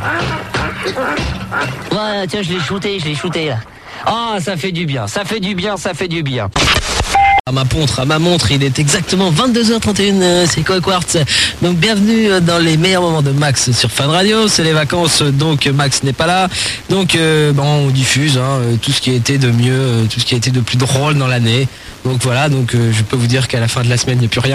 Ouais, tiens, je l'ai shooté, je l'ai shooté, là. Ah, ça fait du bien, ça fait du bien, ça fait du bien. À ma montre, à ma montre, il est exactement vingt-deux heures trente et une, euh, c'est quoi Quartz. Donc bienvenue euh, dans les meilleurs moments de Max sur Fun Radio, c'est les vacances, donc Max n'est pas là. Donc euh, bon, on diffuse hein, euh, tout ce qui a été de mieux, euh, tout ce qui a été de plus drôle dans l'année. Donc voilà, donc euh, je peux vous dire qu'à la fin de la semaine, il n'y a plus rien.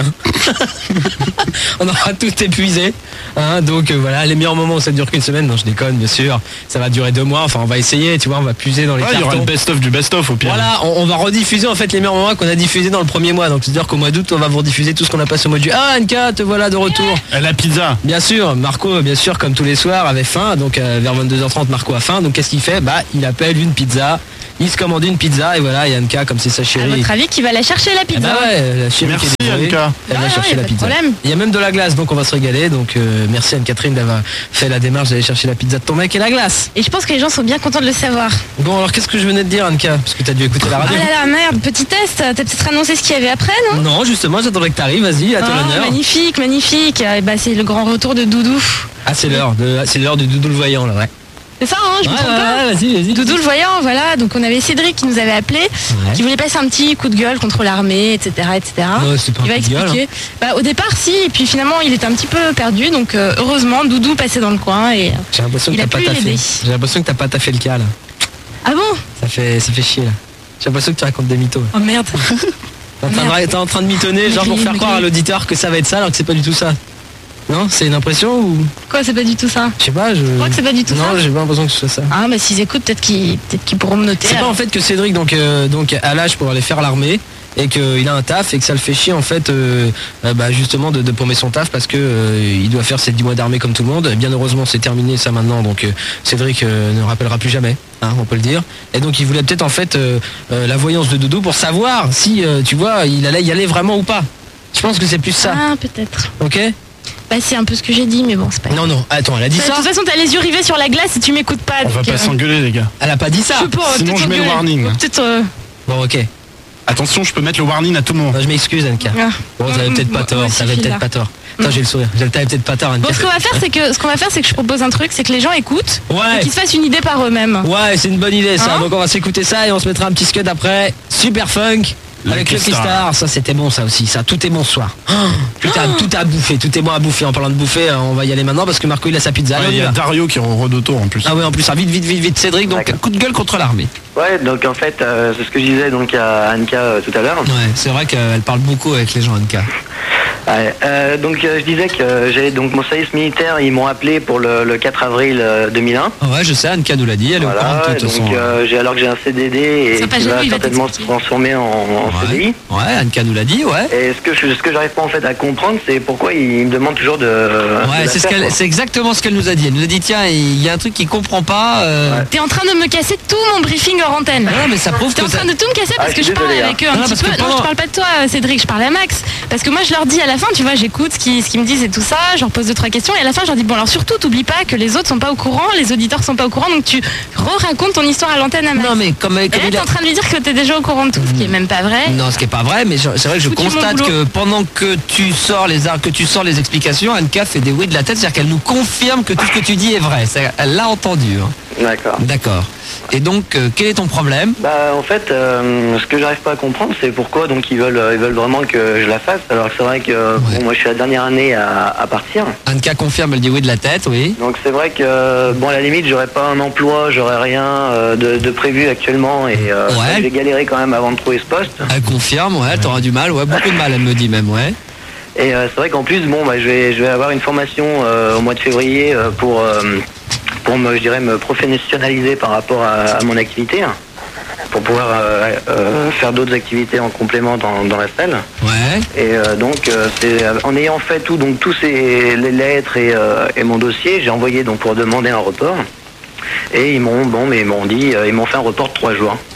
On aura tout épuisé. Hein, donc euh, voilà, les meilleurs moments, ça ne dure qu'une semaine. Non, je déconne, bien sûr. Ça va durer deux mois. Enfin, on va essayer, tu vois, on va puiser dans les ouais, cartons. Il y aura le best-of du best-of au pire. Voilà, on, on va rediffuser en fait les meilleurs moments qu'on a diffusés dans le premier mois. Donc c'est-à-dire qu'au mois d'août, on va vous rediffuser tout ce qu'on a passé au mois de juillet. Ah, Anka, te voilà de retour. Et la pizza. Bien sûr, Marco, bien sûr, comme tous les soirs, avait faim. Donc euh, vers vingt-deux heures trente, Marco a faim. Donc qu'est-ce qu'il fait? Bah, il appelle une pizza. Il se commande une pizza et voilà, Yanka, comme c'est sa chérie. À votre avis, qui va la chercher la pizza? Ah bah ouais, la chérie. Merci qui est dévorée, Yanka. Elle Ah va ouais, chercher y a la pas de pizza. problème. Il y a même de la glace, donc on va se régaler. Donc euh, merci Anne-Catherine d'avoir fait la démarche d'aller chercher la pizza de ton mec et la glace. Et je pense que les gens sont bien contents de le savoir. Bon, alors qu'est-ce que je venais de dire, Anka? Parce que t'as dû écouter la Ah radio. là là, merde, petit test. T'as peut-être annoncé ce qu'il y avait après, non? Non, justement, j'attendais que t'arrives. Vas-y, à ton Ah, honneur. magnifique, magnifique. Eh bah, c'est le grand retour de Doudou. Ah, c'est l'heure, de, c'est l'heure du Doudou le voyant, là, ouais. C'est ça, hein, je me Ouais, trompe ouais, pas. ouais, vas-y, vas-y. Doudou le voyant, voilà. Donc on avait Cédric qui nous avait appelé, Ouais. qui voulait passer un petit coup de gueule contre l'armée, et cetera, et cetera. Ouais, c'est pas un Il va coup de gueule, expliquer. Bah, au départ, si, et puis finalement, il était un petit peu perdu. Donc euh, heureusement, Doudou passait dans le coin et J'ai l'impression que il t'as a pas pu taffé. l'aider. J'ai l'impression que t'as pas taffé le cas, là. Ah bon? Ça fait, ça fait chier, là. J'ai l'impression que tu racontes des mythos. Oh merde. T'es en train de- t'es en train de mitonner, genre pour Maigri, faire croire à maigri. l'auditeur que ça va être ça alors que c'est pas du tout ça. Non, c'est une impression ou Quoi, c'est pas du tout ça? je sais pas, je. Je crois que c'est pas du tout non, ça. j'ai pas l'impression que ce soit ça. Ah, bah s'ils écoutent, peut-être qu'ils peut qu'ils pourront me noter. C'est pas alors. en fait que Cédric donc euh, donc a l'âge pour aller faire l'armée et qu'il a un taf et que ça le fait chier en fait euh, euh, bah, justement de, de paumer son taf parce que euh, il doit faire ses dix mois d'armée comme tout le monde. Bien heureusement c'est terminé ça maintenant donc euh, Cédric euh, ne rappellera plus jamais, hein, on peut le dire. Et donc il voulait peut-être en fait euh, euh, la voyance de Doudou pour savoir si euh, tu vois il allait y aller vraiment ou pas. Je pense que c'est plus ça. Ah, peut-être. Ok. Bah, c'est un peu ce que j'ai dit, mais bon, c'est pas grave. Non non, attends, elle a dit De ça. toute façon, t'as les yeux rivés sur la glace et tu m'écoutes pas. On va donc, pas euh, s'engueuler les gars. Elle a pas dit ça. je sais pas, Sinon, peut-être je mets le engueuler. warning. Peut-être. euh, Bon ok. Attention, je peux mettre le warning à tout moment. Non, je m'excuse Anka. Ah. Bon, t'avais peut-être pas Moi tort, aussi, t'avais je suis peut-être là. pas tort. Attends, j'ai le sourire. T'avais peut-être pas tort Anka. Bon, ce qu'on va faire, c'est que ce qu'on va faire, c'est que je propose un truc, c'est que les gens écoutent Ouais. et qu'ils se fassent une idée par eux-mêmes. Ouais, c'est une bonne idée ça. Hein Donc on va s'écouter ça et on se mettra un petit scud après. Super funk avec Lucky Lucky Star. Star. Ça c'était bon ça aussi. Ça, tout est bon ce soir. Oh, tout, a, tout a bouffé, tout est bon à bouffer. En parlant de bouffer, euh, on va y aller maintenant parce que Marco il a sa pizza. Allez, Ouais, on il y y a va. Dario qui est d'auto en plus. Ah ouais, en plus, ça vite, vite, vite, vite. Cédric, donc D'accord. coup de gueule contre l'armée. Ouais, donc en fait, euh, c'est ce que je disais donc à Anka euh, tout à l'heure. Ouais, c'est vrai qu'elle parle beaucoup avec les gens Anka. Ouais, euh, donc euh, je disais que j'ai donc mon service militaire, ils m'ont appelé pour le, le quatre avril euh, deux mille un. Ouais, je sais, Anka nous l'a dit. Elle est au courant Voilà, de toute façon. donc euh, j'ai alors que j'ai un C D D et Sympa, qui j'ai va vu, il va certainement se t'expliquer. transformer en, en Ouais. C D I. Ouais, Anka nous l'a dit, ouais. Et ce que je, ce que j'arrive pas en fait à comprendre, c'est pourquoi ils me demandent toujours de. de Ouais, la c'est ce faire, qu'elle, quoi. c'est exactement ce qu'elle nous a dit. Elle nous a dit tiens, il y a un truc qu'il comprend pas. euh, Ouais. T'es en train de me casser tout mon briefing hors antenne. Ah non, mais ça prouve T'es que en ça- train de tout me casser parce Ah, que je je suis parle désolé, avec eux hein. un Non, petit parce peu. que Non, pendant- je parle pas de toi, Cédric, je parle à Max. Parce que moi, je leur dis à la fin, tu vois, j'écoute ce qu'ils ce qu'ils me disent et tout ça, je leur pose deux, trois questions et à la fin, je leur dis bon, alors surtout, t'oublies pas que les autres sont pas au courant, les auditeurs sont pas au courant, donc tu re-racontes ton histoire à l'antenne à Max. Non mais comme, Et comme là, il t'es a... en train de lui dire que t'es déjà au courant de tout, ce qui est même pas vrai. Non, ce qui est pas vrai, mais je- c'est vrai que je Foutu mon constate boulot. que pendant que tu sors les ar- que tu sors les explications, Anka fait des oui de la tête, c'est-à-dire qu'elle nous confirme que tout ce que tu dis est vrai. C'est- Elle l'a entendu. hein. D'accord. D'accord. Et donc, euh, quel est ton problème? Bah en fait, euh, ce que j'arrive pas à comprendre, c'est pourquoi donc ils veulent, ils veulent vraiment que je la fasse. Alors que c'est vrai que bon, moi je suis la dernière année à, à partir. Anka confirme, elle dit oui de la tête, oui. Donc c'est vrai que bon à la limite j'aurais pas un emploi, j'aurais rien euh, de, de prévu actuellement et euh, Ouais. j'ai galéré quand même avant de trouver ce poste. Elle confirme, ouais, t'auras du mal, ouais, beaucoup de mal, elle me dit même, ouais. Et euh, c'est vrai qu'en plus bon bah je vais je vais avoir une formation euh, au mois de février euh, pour euh, pour me je dirais me professionnaliser par rapport à, à mon activité, hein, pour pouvoir euh, euh, faire d'autres activités en complément dans, dans la salle. Ouais. Et euh, donc euh, c'est en ayant fait tout donc tous ces les lettres et, euh, et mon dossier, j'ai envoyé donc pour demander un report. Et ils m'ont bon mais ils m'ont dit euh, ils m'ont fait un report de trois jours.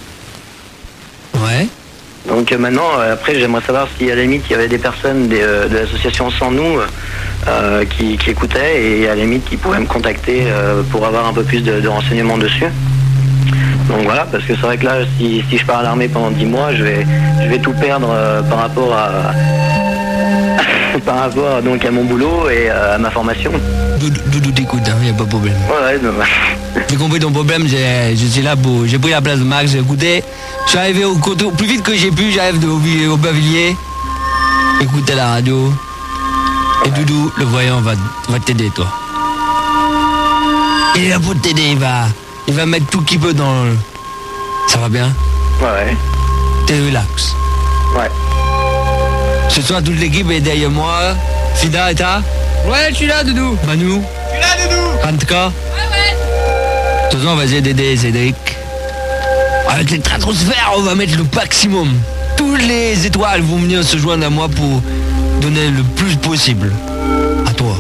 Ouais. Donc euh, maintenant, euh, après, j'aimerais savoir si à la limite il y avait des personnes des, euh, de l'association Sans Nous euh, qui, qui écoutaient et à la limite qui pouvaient me contacter euh, pour avoir un peu plus de, de renseignements dessus. Donc voilà, parce que c'est vrai que là, si, si je pars à l'armée pendant dix mois, je vais, je vais tout perdre euh, par rapport à par rapport donc à mon boulot et euh, à ma formation. Doudou, Doudou t'écoute, hein, y a pas de problème. Ouais, non. J'ai compris ton problème, j'ai- je suis là pour. J'ai pris la place de Max, j'ai écouté. Je suis arrivé au côté, plus vite que j'ai pu, j'arrive de Aubi- au Bavilliers. Écoutez la radio. Et Doudou, le voyant, va, va t'aider, toi. Il est là pour t'aider, il va. Il va mettre tout qu'il peut dans le. Ça va bien? Ouais. T'es relax. Ouais. Ce soir, toute l'équipe est derrière moi. Fida est là? Ouais, je suis là, Doudou. Manu? Je suis là, Doudou. Rantka? Ouais, ouais. De toute façon, on va essayer d'aider Cédric. Avec les stratosphères, on va mettre le maximum. Toutes les étoiles vont venir se joindre à moi pour donner le plus possible. À toi.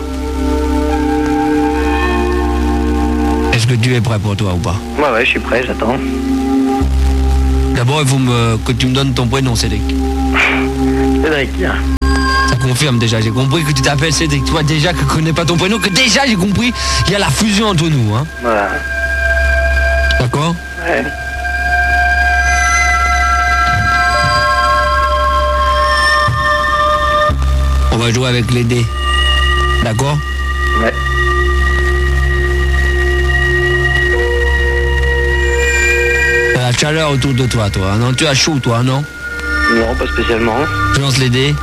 Est-ce que tu es prêt pour toi ou pas? Ouais, ouais, je suis prêt, j'attends. D'abord, il faut me, que tu me donnes ton prénom, Cédric. Cédric, tiens. Ça confirme déjà, j'ai compris que tu t'appelles Cédric. Toi déjà que je connais pas ton prénom, que déjà j'ai compris, il y a la fusion entre nous, hein. Voilà. D'accord? Ouais. On va jouer avec les dés. D'accord? Ouais. T'as la chaleur autour de toi, toi. Non, tu as chaud, toi, non? Non, pas spécialement. Je lance les dés.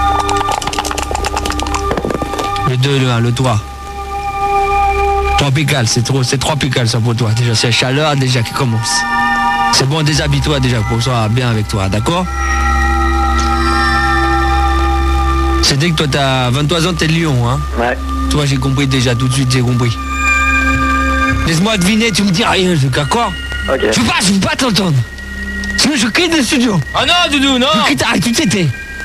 Le deux, le un, le trois. trois picales, c'est trop, c'est trois picales ça pour toi. Déjà, c'est la chaleur déjà qui commence. C'est bon, déshabille-toi déjà pour que ça soit bien avec toi, d'accord? C'est dès que toi t'as vingt-trois ans, t'es de Lyon, hein? Ouais. Toi, j'ai compris déjà, tout de suite, j'ai compris. Laisse-moi deviner, tu me dis rien, je d'accord? Ok. Je veux pas, je veux pas t'entendre. Sinon, je quitte le studio. Ah non, Doudou, non. Je quitte, arrête, tu t'étais.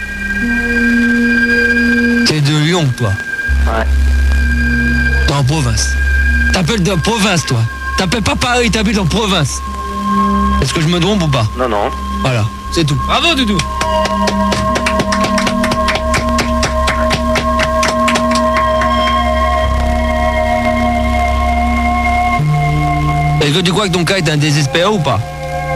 T'es de Lyon, toi. Ouais. T'es en province. T'appelles de province, toi. T'appelles pas Paris, t'habites en province. Est-ce que je me trompe ou pas? Non, non. Voilà, c'est tout. Bravo, Doudou. Est-ce que tu crois que ton cas est un désespéré ou pas?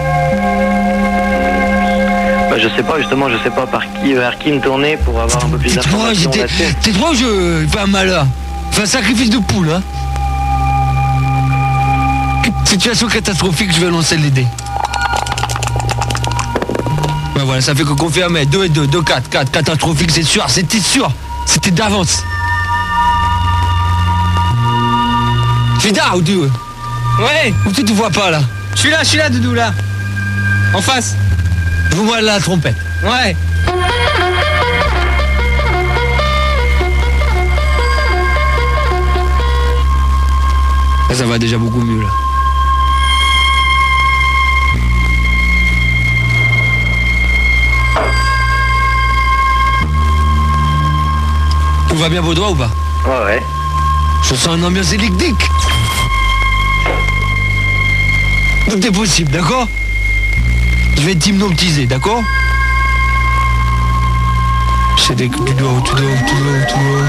Bah, je sais pas, justement, je sais pas par qui, vers qui me tourner pour avoir un peu plus T'es trop, d'informations j'étais- là-dessus. t'es trop, je fais un malheur. Fais un sacrifice de poule, hein. Situation catastrophique, je vais lancer les dés. Ben voilà, ça fait que confirmer. deux et deux, deux, quatre, quatre, catastrophique, c'est sûr, c'était sûr. C'était d'avance. Fida, où tu veux? Ouais. Où tu te vois pas, là? Je suis là, je suis là, Doudou, là. En face. Joue-moi la trompette. Ouais. Là, ça va déjà beaucoup mieux, là. Tout va bien pour toi ou pas? Ouais, ouais. Je sens une ambiance électrique. Tout est possible, d'accord? Je vais t'hypnotiser, d'accord? C'est des... Tu dors, tu dors, tu dors, tu dors.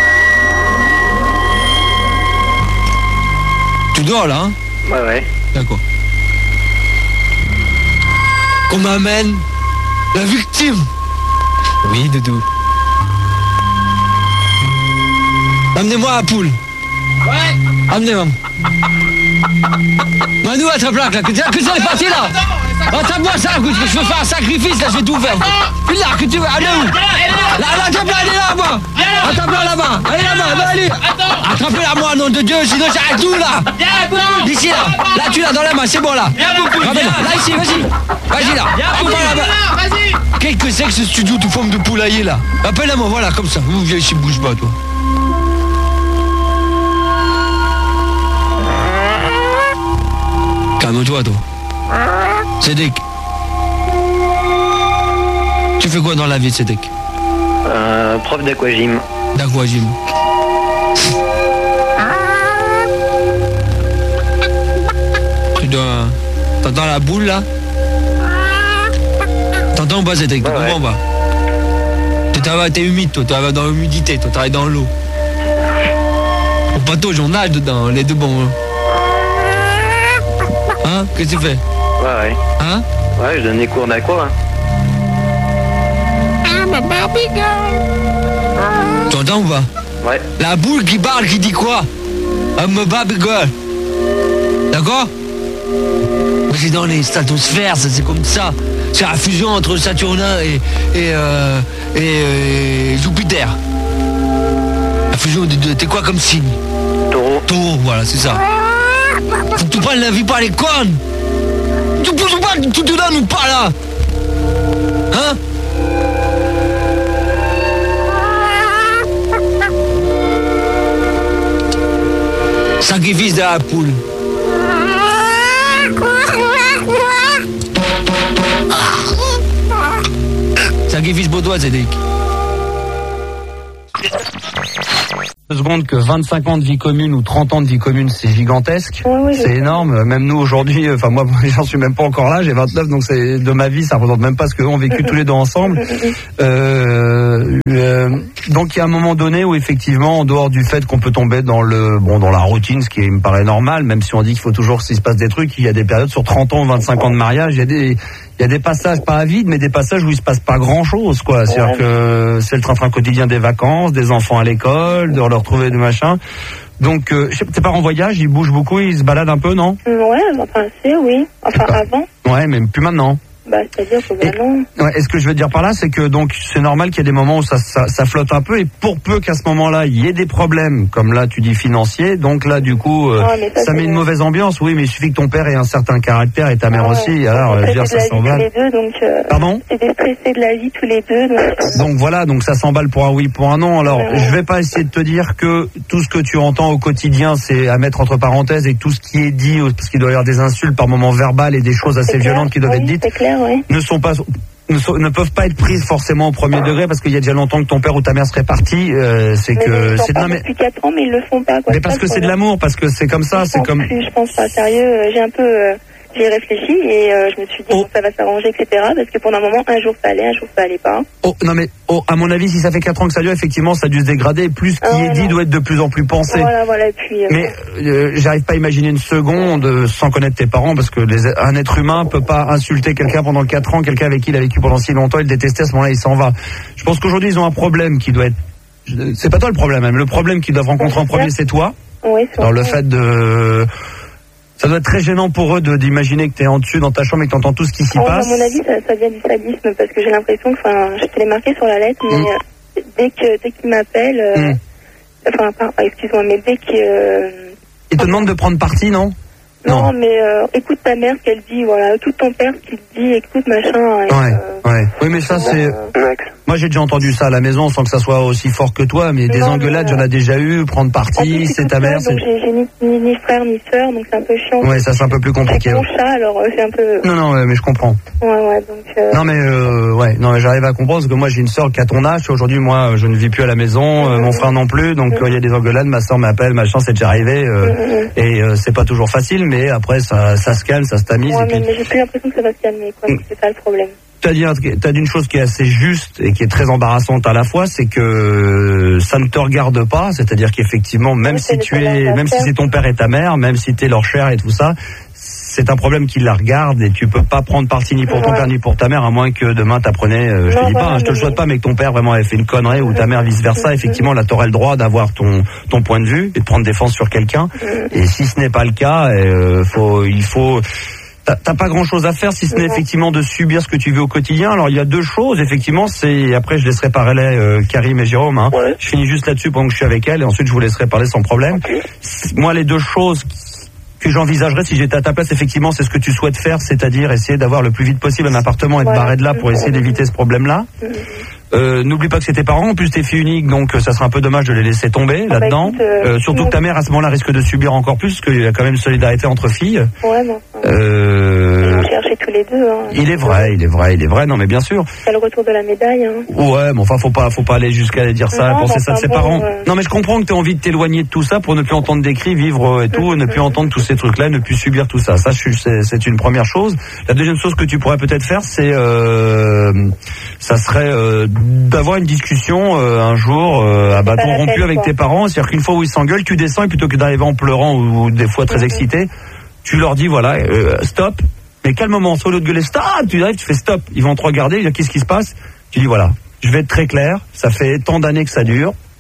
Tu dors là, hein? Ouais, ouais. D'accord. Qu'on m'amène la victime. Oui, Doudou. Amenez-moi la poule. Ouais. Amenez-moi. Manu, à ta plaque là, que que ça est parti là. Attends-moi ça, que je veux faire un sacrifice là, je vais tout faire. Puis là, que tu veux, allez où? Là, là, attends-moi, elle est là-bas. Attends-moi là-bas, allez là-bas, là, allez. Attrapez-la moi, nom de Dieu, sinon j'arrête tout là. D'ici là, là tu l'as dans la main, c'est bon là. Ramène, là ici, vas-y. Vas-y là. Attends là-bas. Vas-y. Qu'est-ce que c'est que ce studio tout forme de poulailler là? Appelle-la-moi, voilà, comme ça. Vous viens ici, bouge pas toi. Calme-toi, toi. Cédric. Tu fais quoi dans la vie, Cédric? Euh, prof d'aquagym. D'aquagym. Tu dois... T'entends la boule, là? T'entends ou pas, Cédric? Tu Ouais, comprends ou pas? Tu travailles, t'es humide, toi. Tu travailles dans l'humidité, toi. Tu travailles dans l'eau. Au bateau, j'en nage dedans, les deux bons. Hein? Qu'est-ce que tu fais? Ouais, ouais. Hein? Ouais, je donne des cours d'aqua. Hein. Tu entends ou pas? Ouais. La boule qui parle, qui dit quoi? I'm a baby girl. D'accord? C'est dans les stratosphères, ça, c'est comme ça. C'est la fusion entre Saturnin et, et, euh, et, et Jupiter. La fusion des deux. T'es quoi comme signe? Taureau. Taureau, voilà, c'est ça. Faut que tu prennes la vie par les cornes. Tu peux pas, tu te donnes ou pas là? Hein? Sacrifice de la poule. Sacrifice Baudois, Zédek. Deux secondes que vingt-cinq ans de vie commune ou trente ans de vie commune, c'est gigantesque. Oui, oui, c'est énorme. Même nous aujourd'hui, enfin moi, j'en suis même pas encore là. J'ai vingt-neuf, donc c'est de ma vie, ça représente même pas ce qu'eux ont vécu tous les deux ensemble. Euh, euh, donc il y a un moment donné où effectivement, en dehors du fait qu'on peut tomber dans le, bon, dans la routine, ce qui me paraît normal, même si on dit qu'il faut toujours, s'il se passe des trucs, il y a des périodes sur trente ans ou vingt-cinq ans de mariage, il y a des Il y a des passages pas à vide, mais des passages où il se passe pas grand chose, quoi. C'est-à-dire que c'est le train-train quotidien des vacances, des enfants à l'école, de leur retrouver des machins. Donc, euh, tes parents voyagent, ils bougent beaucoup, ils se baladent un peu, non? Ouais, enfin, c'est, oui. Enfin, avant. Ouais, mais plus maintenant. Bah, c'est-à-dire que bah, non. Ouais, et ce que je veux dire par là, c'est que donc c'est normal qu'il y ait des moments où ça, ça, ça flotte un peu, et pour peu qu'à ce moment-là, il y ait des problèmes, comme là tu dis financiers, donc là du coup, euh, ouais, ça, ça met une vrai. mauvaise ambiance. Oui, mais il suffit que ton père ait un certain caractère et ta mère ouais. aussi. Alors, je veux dire, ça s'emballe. Les deux, donc. Euh, Pardon? C'est des stressés de la vie tous les deux. Donc, donc voilà, donc ça s'emballe pour un oui, pour un non. Alors, ouais. je vais pas essayer de te dire que tout ce que tu entends au quotidien, c'est à mettre entre parenthèses, et que tout ce qui est dit, parce qu'il doit y avoir des insultes par moments verbales et des choses assez clair. violentes qui doivent oui, être dites, clair, oui. ne sont pas Ne, so, ne peuvent pas être prises forcément au premier degré parce qu'il y a déjà longtemps que ton père ou ta mère serait parti. Euh, c'est mais que c'est non mais depuis quatre ans, mais ils le font pas. Quoi. Mais parce que c'est de l'amour, parce que c'est comme ça, je c'est comme. Plus, je pense pas sérieux. J'ai un peu, euh, j'ai réfléchi et euh, je me suis dit oh. bon, ça va s'arranger, et cetera. Parce que pendant un moment, un jour ça allait, un jour ça allait pas. Oh non mais oh, à mon avis, si ça fait quatre ans que ça dure, effectivement, ça a dû se dégrader. Plus ce qui ah, est dit non. doit être de plus en plus pensé. Voilà, voilà. Et puis. Euh, mais euh, j'arrive pas à imaginer une seconde euh, sans connaître tes parents, parce que les, un être humain peut pas insulter quelqu'un pendant quatre ans, quelqu'un avec qui il a vécu pendant si longtemps, il le détestait, à ce moment-là, il s'en va. Je pense qu'aujourd'hui, ils ont un problème qui doit être. C'est pas toi le problème, même. Le problème qu'ils doivent rencontrer en premier, c'est toi. Oui. Dans le fait de. Ça doit être très gênant pour eux de, d'imaginer que tu es en dessus dans ta chambre et que tu entends tout ce qui s'y oh, passe. À mon avis, ça, ça vient du sadisme parce que j'ai l'impression que, enfin, je te l'ai marqué sur la lettre, mais mm. euh, dès que dès qu'ils m'appellent, euh, mm. enfin, pas, excuse-moi, mais dès qu'ils. Euh, Ils te demandent de prendre parti, non? Non, non, mais euh, écoute ta mère ce qu'elle dit, voilà, tout ton père ce qu'il dit, écoute machin. Et, ouais, euh, ouais. Oui, mais ça c'est. Euh... Moi j'ai déjà entendu ça à la maison sans que ça soit aussi fort que toi, mais non, des engueulades j'en ai déjà eu, prendre parti, c'est ta mère. Donc j'ai, j'ai ni, ni, ni frère ni sœur, donc c'est un peu chiant. Ouais, ça c'est un peu plus compliqué. C'est mon chat, alors euh, c'est un peu. Non, non, ouais, mais je comprends. Ouais, ouais, donc. Euh... Non, mais euh, ouais, non, mais j'arrive à comprendre parce que moi j'ai une sœur qui a ton âge. Aujourd'hui, moi, je ne vis plus à la maison, euh, mon frère non plus, donc il mm-hmm. euh, y a des engueulades. Ma sœur m'appelle, machin, c'est déjà arrivé, euh, mm-hmm. et euh, c'est pas toujours facile, mais après ça, ça se calme, ça se tamise. Ouais, et mais, puis... mais j'ai plus l'impression que ça va se calmer, quoi. Mm. C'est ça le problème. T'as dit, t'as dit une chose qui est assez juste et qui est très embarrassante à la fois, c'est que ça ne te regarde pas, c'est-à-dire qu'effectivement, même si tu es, même si c'est ton père et ta mère, même si t'es leur chair et tout ça, c'est un problème qui la regarde et tu peux pas prendre parti ni pour ouais. ton père ni pour ta mère, à moins que demain t'apprenais, euh, je non, te dis pas, hein, je te le souhaite pas, mais que ton père vraiment avait fait une connerie ou ta mère vice versa, effectivement là t'aurais le droit d'avoir ton ton point de vue et de prendre défense sur quelqu'un. Et si ce n'est pas le cas, euh, faut il faut T'as, t'as pas grand chose à faire si ce n'est effectivement de subir ce que tu vis au quotidien. Alors il y a deux choses, effectivement, c'est après je laisserai parler euh, Karim et Jérôme. Hein. Ouais. Je finis juste là-dessus pendant que je suis avec elle et ensuite je vous laisserai parler sans problème. Okay. Moi les deux choses que j'envisagerais si j'étais à ta place, effectivement, c'est ce que tu souhaites faire, c'est-à-dire essayer d'avoir le plus vite possible un appartement et de ouais. barrer de là pour essayer d'éviter ce problème-là. Euh, n'oublie pas que c'est tes parents, en plus t'es fille unique, donc ça serait un peu dommage de les laisser tomber ah là-dedans. Bah écoute, euh, euh, surtout que ta mère à ce moment-là risque de subir encore plus, parce qu'il y a quand même une solidarité entre filles. Ouais, bon. Euh... Ils chercher tous les deux. Hein. Il est vrai, il est vrai, il est vrai. Non, mais bien sûr. C'est le retour de la médaille. Hein. Ouais, mais enfin, faut pas, faut pas aller jusqu'à aller dire ça, non, penser ça de ses bon, parents. Euh... Non, mais je comprends que t'aies envie de t'éloigner de tout ça pour ne plus entendre des cris, vivre et tout, mmh, ne plus mmh. entendre tous ces trucs-là, ne plus subir tout ça. Ça, c'est, c'est une première chose. La deuxième chose que tu pourrais peut-être faire, c'est, euh, ça serait euh, d'avoir une discussion euh, un jour euh, à bâton rompu tête, avec quoi. Tes parents. C'est-à-dire qu'une fois où ils s'engueulent, tu descends et plutôt que d'arriver en pleurant ou, ou des fois très mmh. excité, tu leur dis voilà, euh, stop. Mais quel moment, sur l'autre gueuler stop, tu arrives, tu fais stop. Ils vont te regarder, ils disent qu'est-ce qui se passe. Tu dis voilà, je vais être très clair. Ça fait tant d'années que ça dure.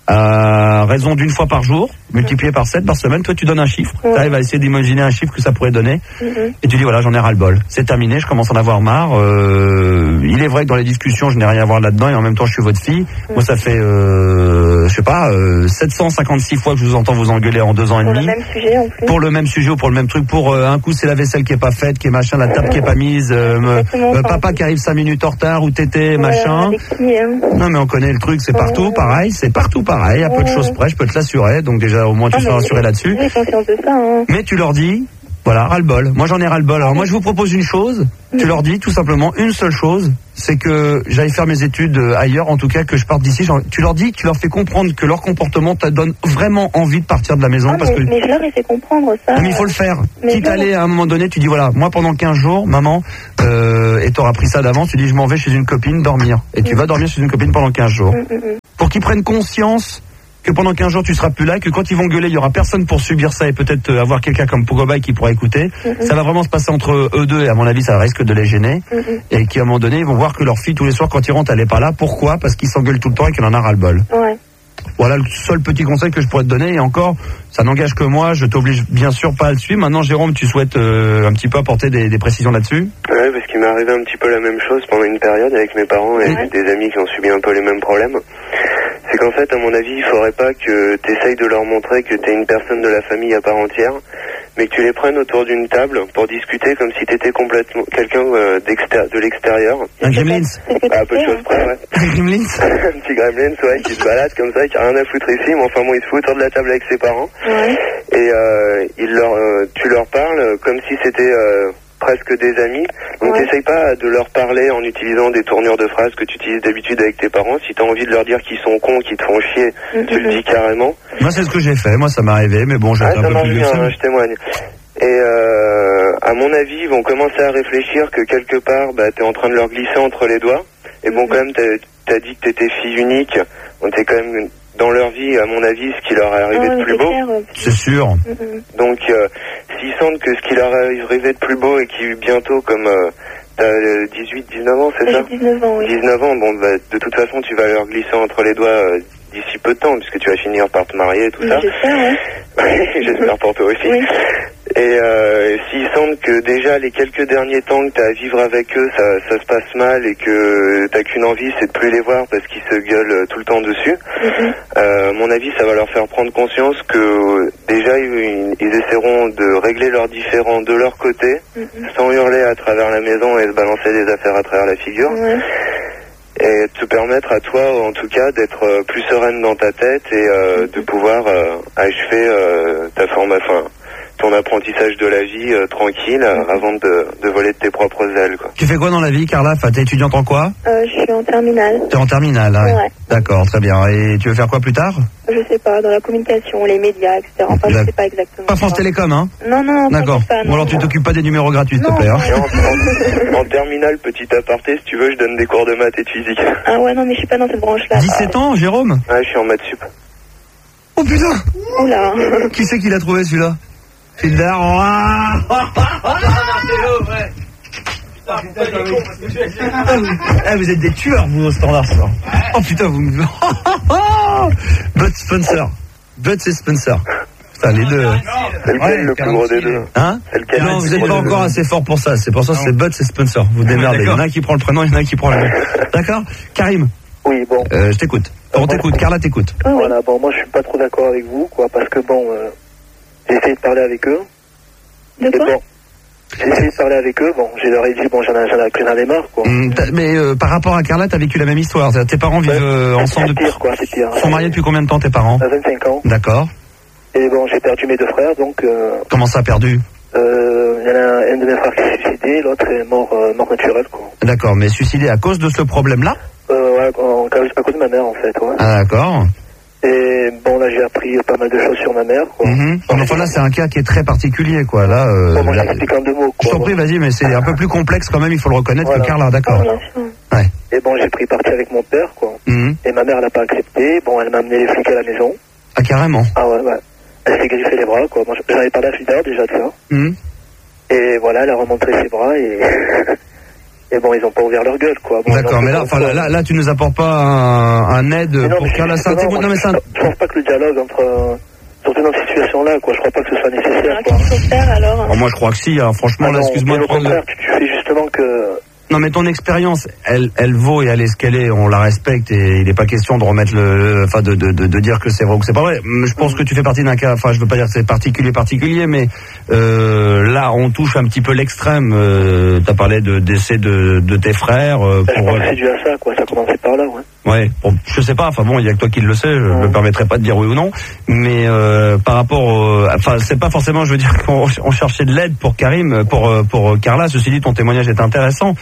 à raison d'une fois par jour, multiplié par sept par semaine, toi tu donnes un chiffre. Ouais. Tu arrives à essayer d'imaginer un chiffre que ça pourrait donner. Mhm. Et tu dis voilà, j'en ai ras le bol. C'est terminé, je commence à en avoir marre. Euh, il est vrai que dans les discussions, je n'ai rien à voir là-dedans et en même temps, je suis votre fille. Mhm. Moi, ça fait, euh, je sais pas, euh, sept cent cinquante-six fois que je vous entends vous engueuler en deux ans et Pour demi. le même sujet en plus. Pour le même sujet ou pour le même truc. Pour euh, un coup, c'est la vaisselle qui est pas faite, qui est machin, la table qui est pas mise, euh, me- Exactement, euh, enfin, papa qui arrive cinq minutes en retard ou tété, Voilà, machin. avec qui, hein. Non mais on connaît le truc, c'est partout pareil, c'est partout pareil, à peu de Ouais. choses près, je peux te l'assurer, donc déjà au moins tu Ah, seras mais rassuré là-dessus. J'ai conscience de ça. Hein. Mais tu leur dis, voilà, ras-le-bol. Moi j'en ai ras-le-bol. Alors moi je vous propose une chose, tu leur dis tout simplement une seule chose, c'est que j'aille faire mes études euh, ailleurs, en tout cas que je parte d'ici. J'en- Tu leur dis, tu leur fais comprendre que leur comportement te donne vraiment envie de partir de la maison Ah, parce mais, que... mais je leur ai fait comprendre ça. Non, mais il faut le faire. Mais Quitte non. à aller à un moment donné, tu dis voilà, moi pendant quinze jours, maman, euh, et t'auras pris ça d'avance, tu dis je m'en vais chez une copine dormir. Et tu vas dormir chez une copine pendant quinze jours. Mm, mm, mm. Pour qu'ils prennent conscience que pendant quinze jours tu seras plus là, et que quand ils vont gueuler, il y aura personne pour subir ça et peut-être euh, avoir quelqu'un comme Pogobay qui pourra écouter. Mhm. Ça va vraiment se passer entre eux deux et à mon avis ça risque de les gêner. Mhm. Et qu'à un moment donné, ils vont voir que leur fille tous les soirs quand ils rentrent, elle est pas là. Pourquoi? Parce qu'ils s'engueulent tout le temps et qu'elle en a ras le bol. Ouais. Voilà le seul petit conseil que je pourrais te donner. Et encore, ça n'engage que moi, je t'oblige bien sûr pas à le suivre. Maintenant Jérôme, tu souhaites euh, un petit peu apporter des, des précisions là-dessus? Ouais, parce qu'il m'est arrivé un petit peu la même chose pendant une période avec mes parents et Ouais. des amis qui ont subi un peu les mêmes problèmes. C'est qu'en fait, à mon avis, il faudrait pas que tu essayes de leur montrer que tu es une personne de la famille à part entière, mais que tu les prennes autour d'une table pour discuter comme si tu étais complètement quelqu'un euh, d'extér- de l'extérieur. Un Gremlins? À peu de choses près, ouais. Un Gremlins? Un petit gremlin, ouais, qui se balade comme ça, qui a rien à foutre ici, mais enfin bon, il se fout autour de la table avec ses parents. Ouais. Et euh, il leur, euh, tu leur parles comme si c'était euh, presque des amis. Donc Ouais. t'essayes pas de leur parler en utilisant des tournures de phrases que tu utilises d'habitude avec tes parents. Si t'as envie de leur dire qu'ils sont cons, qu'ils te font chier, Mhm. tu le dis carrément. Moi c'est ce que j'ai fait, moi ça m'est arrivé, mais bon j'ai Ah, été un ça peu marche plus bien, vieux que ça. hein, je témoigne. Et euh, à mon avis, ils vont commencer à réfléchir que quelque part, bah, t'es en train de leur glisser entre les doigts. Et bon, Mhm. quand même, t'as, t'as dit que t'étais fille unique. Donc t'es quand même dans leur vie, à mon avis, ce qui leur est arrivé Ah, de mais plus c'est beau. clair, euh, C'est sûr. mm, mm. Donc, euh, s'ils sentent que ce qui leur est arrivé de plus beau et qui bientôt, comme euh, t'as euh, dix-huit, dix-neuf ans, c'est ça? J'ai dix-neuf ans, oui. dix-neuf ans, bon, bah, de toute façon, tu vas leur glisser entre les doigts euh, d'ici peu de temps, puisque tu vas finir par te marier et tout ça. J'espère, ouais. J'espère pour toi aussi. Oui. Et euh, s'ils sentent que déjà les quelques derniers temps que tu as à vivre avec eux, ça, ça se passe mal et que t'as qu'une envie, c'est de plus les voir parce qu'ils se gueulent tout le temps dessus, Mhm. euh, à mon avis, ça va leur faire prendre conscience que euh, déjà ils, ils essaieront de régler leurs différends de leur côté, Mhm. sans hurler à travers la maison et se balancer des affaires à travers la figure. Ouais. Et te permettre à toi, en tout cas, d'être euh, plus sereine dans ta tête et euh, de pouvoir euh, achever euh, ta formation, ton apprentissage de la vie euh, tranquille euh, avant de, de voler de tes propres ailes, quoi. Tu fais quoi dans la vie, Carla? Enfin, t'es étudiante en quoi? Euh, je suis en terminale. T'es en terminale, hein? Ouais. D'accord, très bien. Et tu veux faire quoi plus tard? Je sais pas, dans la communication, les médias, et cetera. Enfin, je sais pas exactement. Pas France Télécom, hein? Non, non, D'accord. t'inquiète pas, Ou non. alors tu t'occupes pas des numéros gratuits, s'il te plaît, hein? Et en, en- en terminale, petit aparté, si tu veux, je donne des cours de maths et de physique. Ah ouais, non, mais je suis pas dans cette branche-là. dix-sept ans, Jérôme? Ouais, je suis en maths sup. Oh putain! Oula. Qui c'est qui l'a trouvé celui-là? Finder. Ah, vous êtes des tueurs, vous, au standard, ça. Oh putain, vous me... Bud Spencer. Bud, c'est Spencer. Putain, les deux. C'est lequel le plus gros des deux? Hein? C'est lequel Non, le vous plus n'êtes gros pas des deux? encore assez fort pour ça. C'est pour ça que c'est Bud, c'est Spencer. Vous démerdez. Il y en a un qui prend le prénom, il y en a un qui prend le nom. D'accord? Karim. Oui, bon. Euh, je t'écoute. On t'écoute. Carla t'écoute. Voilà, bon, moi je suis pas trop d'accord avec vous, quoi, parce que bon, euh, j'ai essayé de parler avec eux. De quoi? Bon, j'ai essayé de parler avec eux, bon, je leur ai dit, bon, j'en ai, j'en ai, j'en avais marre, quoi. Hum, t'as- mais euh, par rapport à Carla, t'as vécu la même histoire. Tes parents vivent euh, ensemble C'est depuis. pire, quoi, c'est pire. Ils sont mariés depuis combien de temps, tes parents? À vingt-cinq ans. D'accord. Et bon, j'ai perdu mes deux frères, donc, euh, Comment ça, perdu? euh, il y en a un de mes frères qui s'est suicidé, l'autre est mort, euh, mort naturel, quoi. D'accord, mais suicidé à cause de ce problème-là? Euh, ouais, en- à cause de ma mère, en fait, ouais. Ah, d'accord. Et bon, là, j'ai appris pas mal de choses sur ma mère, quoi. Mhm. Enfin là, c'est un cas qui est très particulier, quoi. Là, euh, Bon, moi, là- j'explique en deux mots, je quoi. t'en prie, vas-y, mais c'est un peu plus complexe quand même. Il faut le reconnaître Voilà. que Carla, d'accord. Ouais. Et bon, j'ai pris parti avec mon père, quoi. Mhm. Et ma mère, elle n'a pas accepté. Bon, elle m'a amené les flics à la maison. Ah, carrément. Ah ouais, ouais. Elle s'est griffé les bras, quoi. Moi, j'en avais parlé à Fidar déjà de ça. Mhm. Et voilà, elle a remonté ses bras et... Et bon, ils ont pas ouvert leur gueule, quoi. Bon, d'accord, mais là, enfin, là, là, là, tu nous apportes pas un, un aide non, pour Carla Saint-Étienne. Non, mais ça. Je pense pas que le dialogue entre, euh, surtout dans cette situation-là, quoi. Je crois pas que ce soit nécessaire, quoi. Qu'est-ce qu'il faut faire alors? Oh, moi, je crois que si. Hein. Franchement, ah là, non, excuse-moi de au prendre. contraire, tu, tu fais justement que. Non, mais ton expérience, elle, elle vaut et elle est ce qu'elle est. On la respecte et il n'est pas question de remettre le, enfin, de, de, de, de dire que c'est vrai ou que c'est pas vrai. Je pense que tu fais partie d'un cas. Enfin, je veux pas dire que c'est particulier, particulier, mais euh, là, on touche un petit peu l'extrême. Euh, T'as parlé de décès de, de tes frères. Euh, bah, pour... Je pense que c'est dû à ça, quoi. Ça a commencé par là, ouais. Ouais, bon, je sais pas. Enfin bon, il y a que toi qui le sais. Je ne me permettrai pas de dire oui ou non. Mais euh, par rapport, au, enfin, c'est pas forcément. Je veux dire qu'on on cherchait de l'aide pour Karim, pour pour Carla. Ceci dit, ton témoignage est intéressant.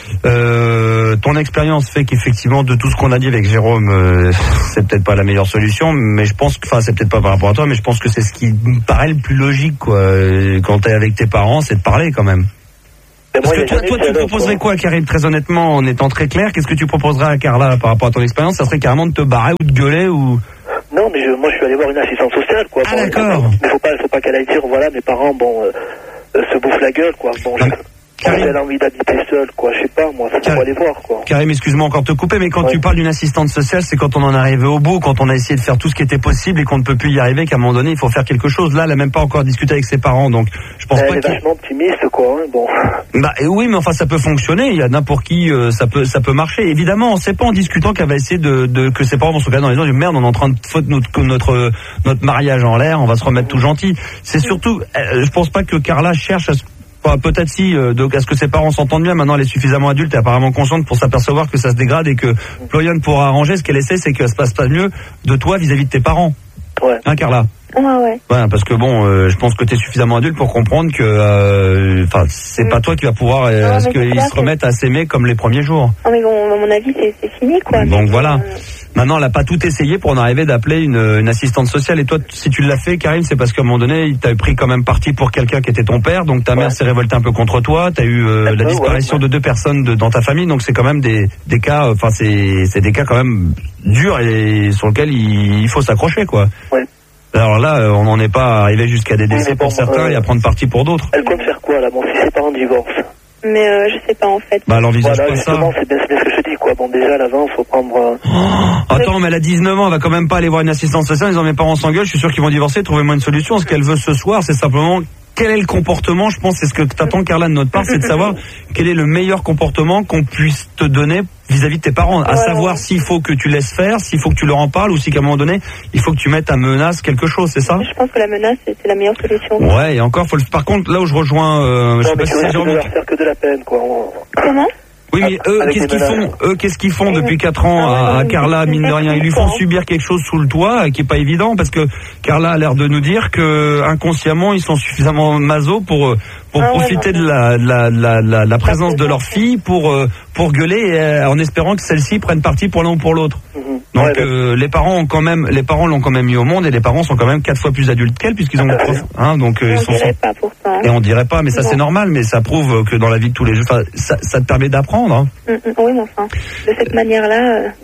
Euh, ton expérience fait qu'effectivement, de tout ce qu'on a dit avec Jérôme, euh, c'est peut-être pas la meilleure solution, mais je pense que, enfin, c'est peut-être pas par rapport à toi, mais je pense que c'est ce qui me paraît le plus logique, quoi. Quand t'es avec tes parents, c'est de parler quand même. Parce moi, que toi, toi tu proposerais quoi, Karim, très honnêtement, en étant très clair, qu'est-ce que tu proposerais à Carla par rapport à ton expérience? Ça serait carrément de te barrer ou de gueuler ou... Non, mais je, moi je suis allé voir une assistante sociale, quoi. Ah bon, d'accord. Mais faut pas, faut pas qu'elle aille dire, voilà, mes parents, bon, euh, euh, se bouffent la gueule, quoi. Bon, je... Karim... elle a envie d'habiter seule, quoi. Je sais pas, moi, faut Car... aller voir, quoi. Karim, excuse-moi encore de te couper, mais quand ouais. tu parles d'une assistante sociale, c'est quand on en est arrivé au bout, quand on a essayé de faire tout ce qui était possible et qu'on ne peut plus y arriver, qu'à un moment donné, il faut faire quelque chose. Là, elle a même pas encore discuté avec ses parents, donc je pense elle pas. Elle est vachement optimiste, quoi. Hein, bon. Bah oui, mais enfin, ça peut fonctionner. Il y a n'importe qui, euh, ça peut, ça peut marcher. Évidemment, c'est pas en discutant qu'elle va essayer de, de que ses parents vont se regarder dans les yeux. Merde, on est en train de foutre notre, notre, notre mariage en l'air. On va se remettre tout gentil. C'est surtout, euh, je pense pas que Carla cherche à se Enfin, peut-être si, euh, donc, à ce que ses parents s'entendent bien. Maintenant, elle est suffisamment adulte et apparemment consciente pour s'apercevoir que ça se dégrade et que plus rien ne pourra arranger. Ce qu'elle essaie, c'est que ça se passe pas mieux de toi vis-à-vis de tes parents. Ouais. Hein, Carla? Ouais, ouais. Ouais, parce que bon, euh, je pense que tu es suffisamment adulte pour comprendre que, enfin, euh, c'est mm. pas toi qui va pouvoir, euh, non, à ce qu'ils se remettent à s'aimer comme les premiers jours. Non, mais bon, à mon avis, c'est, c'est fini, quoi. Donc mais voilà. Euh... Maintenant, elle n'a pas tout essayé pour en arriver d'appeler une, une assistante sociale. Et toi, si tu l'as fait, Karim, c'est parce qu'à un moment donné, il t'a pris quand même parti pour quelqu'un qui était ton père. Donc ta ouais. mère s'est révoltée un peu contre toi. T'as eu euh, la disparition ouais, ouais. de deux personnes de, dans ta famille. Donc c'est quand même des, des cas, enfin c'est, c'est des cas quand même durs et sur lesquels il, il faut s'accrocher, quoi. Ouais. Alors là, on n'en est pas arrivé jusqu'à des décès oui, bon, pour certains euh, et à prendre parti pour d'autres. Elle compte faire quoi là? Bon, si ses parents divorcent. Mais euh, je sais pas en fait. Bah elle envisage voilà, pas ça. C'est bien, c'est bien ce que je te dis, quoi. Bon, déjà à l'avant, faut prendre. Euh... Oh, attends, mais elle a dix-neuf ans, elle va quand même pas aller voir une assistante sociale. Ils ont mes parents s'engueulent. Je suis sûr qu'ils vont divorcer. Trouvez-moi une solution. Ce qu'elle veut ce soir, c'est simplement quel est le comportement. Je pense c'est ce que t'attends, Carla, de notre part, c'est de savoir quel est le meilleur comportement qu'on puisse te donner vis-à-vis de tes parents, à ouais, savoir ouais. s'il faut que tu laisses faire, s'il faut que tu leur en parles, ou si qu'à un moment donné, il faut que tu mettes à menace quelque chose, c'est ça? Je pense que la menace, c'est, c'est la meilleure solution. Ouais, et encore, faut le... par contre, là où je rejoins, euh, non, je sais mais pas si c'est Jérôme... leur faire que de la peine, quoi. Comment? Oui, mais eux, qu'est-ce qu'ils font? Eux, qu'est-ce qu'ils font depuis quatre ans à, à Carla, mine de rien? Ils lui font subir quelque chose sous le toit, qui est pas évident, parce que Carla a l'air de nous dire que inconsciemment, ils sont suffisamment maso pour pour ah profiter ouais, de la, la, la, la, la présence de leur fille pour pour gueuler, et, en espérant que celle-ci prenne parti pour l'un ou pour l'autre. Mm-hmm. Donc ouais, euh, les parents ont quand même, les parents l'ont quand même mis au monde, et les parents sont quand même quatre fois plus adultes qu'elle, puisqu'ils ont, ah, prof, hein, donc euh, ils sont. Dirait pas pourtant. Et on dirait pas, mais ça bon. C'est normal, mais ça prouve que dans la vie de tous les jours, ça, ça te permet d'apprendre. Hein. Mm-hmm. Oui, mais enfin, de cette manière-là. Euh...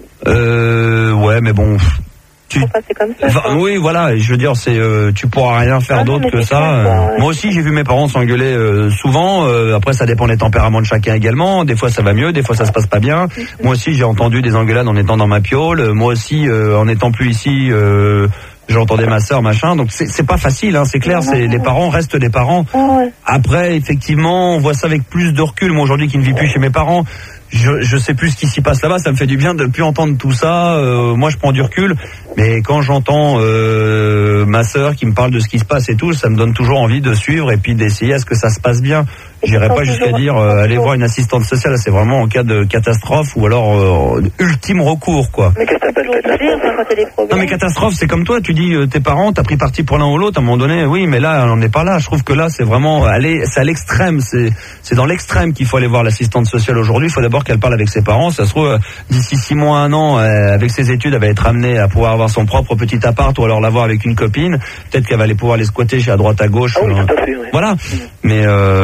euh ouais, mais bon. Tu... C'est comme ça, enfin, oui, voilà. Je veux dire, c'est euh, tu pourras rien faire ah, d'autre que ça. Clair, quoi, ouais. Moi aussi, j'ai vu mes parents s'engueuler euh, souvent. Euh, après, ça dépend des tempéraments de chacun également. Des fois, ça va mieux. Des fois, ça se passe pas bien. Mm-hmm. Moi aussi, j'ai entendu des engueulades en étant dans ma piole. Moi aussi, euh, en étant plus ici. Euh, J'entendais ma sœur, machin, donc c'est, c'est pas facile, hein, c'est clair, c'est, les parents restent des parents. Après, effectivement, on voit ça avec plus de recul. Moi, aujourd'hui, qui ne vis plus chez mes parents, je, je sais plus ce qui s'y passe là-bas, ça me fait du bien de plus entendre tout ça. Euh, moi, je prends du recul, mais quand j'entends euh, ma sœur qui me parle de ce qui se passe et tout, ça me donne toujours envie de suivre et puis d'essayer à ce que ça se passe bien. J'irai pas jusqu'à dire euh, aller voir une assistante sociale, c'est vraiment en cas de catastrophe ou alors euh, ultime recours, quoi. Mais qu'est-ce que t'appelles catastrophe? Non mais catastrophe, c'est comme toi, tu dis euh, tes parents, t'as pris parti pour l'un ou l'autre, à un moment donné, oui, mais là on n'est pas là. Je trouve que là c'est vraiment aller, c'est à l'extrême, c'est c'est dans l'extrême qu'il faut aller voir l'assistante sociale aujourd'hui. Il faut d'abord qu'elle parle avec ses parents. Ça se trouve euh, d'ici six mois, un an, euh, avec ses études, elle va être amenée à pouvoir avoir son propre petit appart ou alors l'avoir avec une copine. Peut-être qu'elle va aller pouvoir les squatter chez à droite à gauche. Ah oui, euh, tout à fait, oui. Voilà. Mais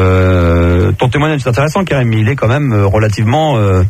euh, ton témoignage est intéressant, Karim, mais il est quand même euh, relativement euh,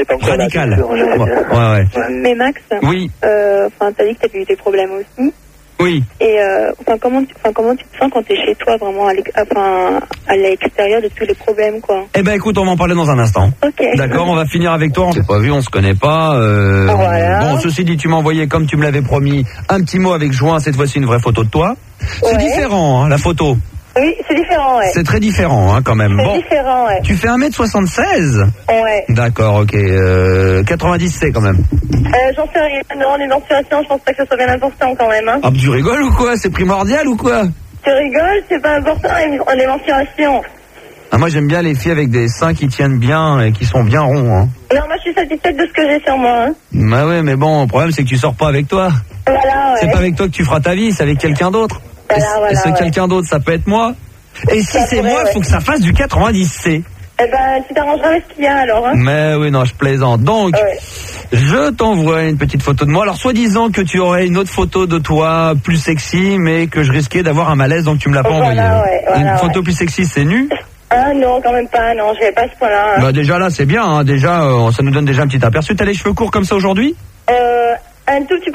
radical. Là, ouais, ouais, ouais. Mais Max, oui. euh, enfin, t'as dit que t'as eu des problèmes aussi. Oui. Et euh, enfin, comment, tu, enfin, comment tu te sens quand t'es chez toi, vraiment, à l'ex- enfin, à l'extérieur de tous les problèmes, quoi. Eh ben écoute, on va en parler dans un instant. Ok. D'accord, on va finir avec toi. On s'est pas vu, on se connaît pas. Euh, Voilà. Bon, ceci dit, tu m'as envoyé, comme tu me l'avais promis, un petit mot avec joint. Cette fois-ci, une vraie photo de toi. C'est Ouais. différent, hein, la photo. Oui, c'est différent, ouais. C'est très différent, hein, quand même. C'est Bon, différent, ouais. tu fais un mètre soixante-seize. Ouais. D'accord, ok. Euh, quatre-vingt-dix C quand même. Euh, j'en sais rien. Non, les menstruations, je pense pas que ce soit bien important quand même, hein. Ah, tu rigoles ou quoi? C'est primordial ou quoi? Tu rigoles, c'est pas important, les, les menstruations. Ah, moi, j'aime bien les filles avec des seins qui tiennent bien et qui sont bien ronds, hein. Non, moi, je suis satisfaite de ce que j'ai sur moi, hein. Bah ouais, mais bon, le problème, c'est que tu sors pas avec toi. Voilà, ouais. C'est pas avec toi que tu feras ta vie, c'est avec quelqu'un d'autre. Voilà, et voilà, et ce ouais. quelqu'un d'autre, ça peut être moi. Et si Ça c'est pourrait, moi, il ouais. faut que ça fasse du quatre-vingt-dix C. Eh ben, tu t'arrangeras avec ce qu'il y a, alors, hein. Mais oui, non, je plaisante. Donc, Ouais. je t'envoie une petite photo de moi. Alors, soi-disant que tu aurais une autre photo de toi plus sexy, mais que je risquais d'avoir un malaise, donc tu me l'as pas Voilà, envoyé. ouais, voilà, une photo ouais. plus sexy, c'est nu. Ah non, quand même pas, non, je vais pas à ce point-là, hein. Bah déjà là, c'est bien. Hein. Déjà, euh, ça nous donne déjà un petit aperçu. T'as les cheveux courts comme ça aujourd'hui? Euh, un tout petit peu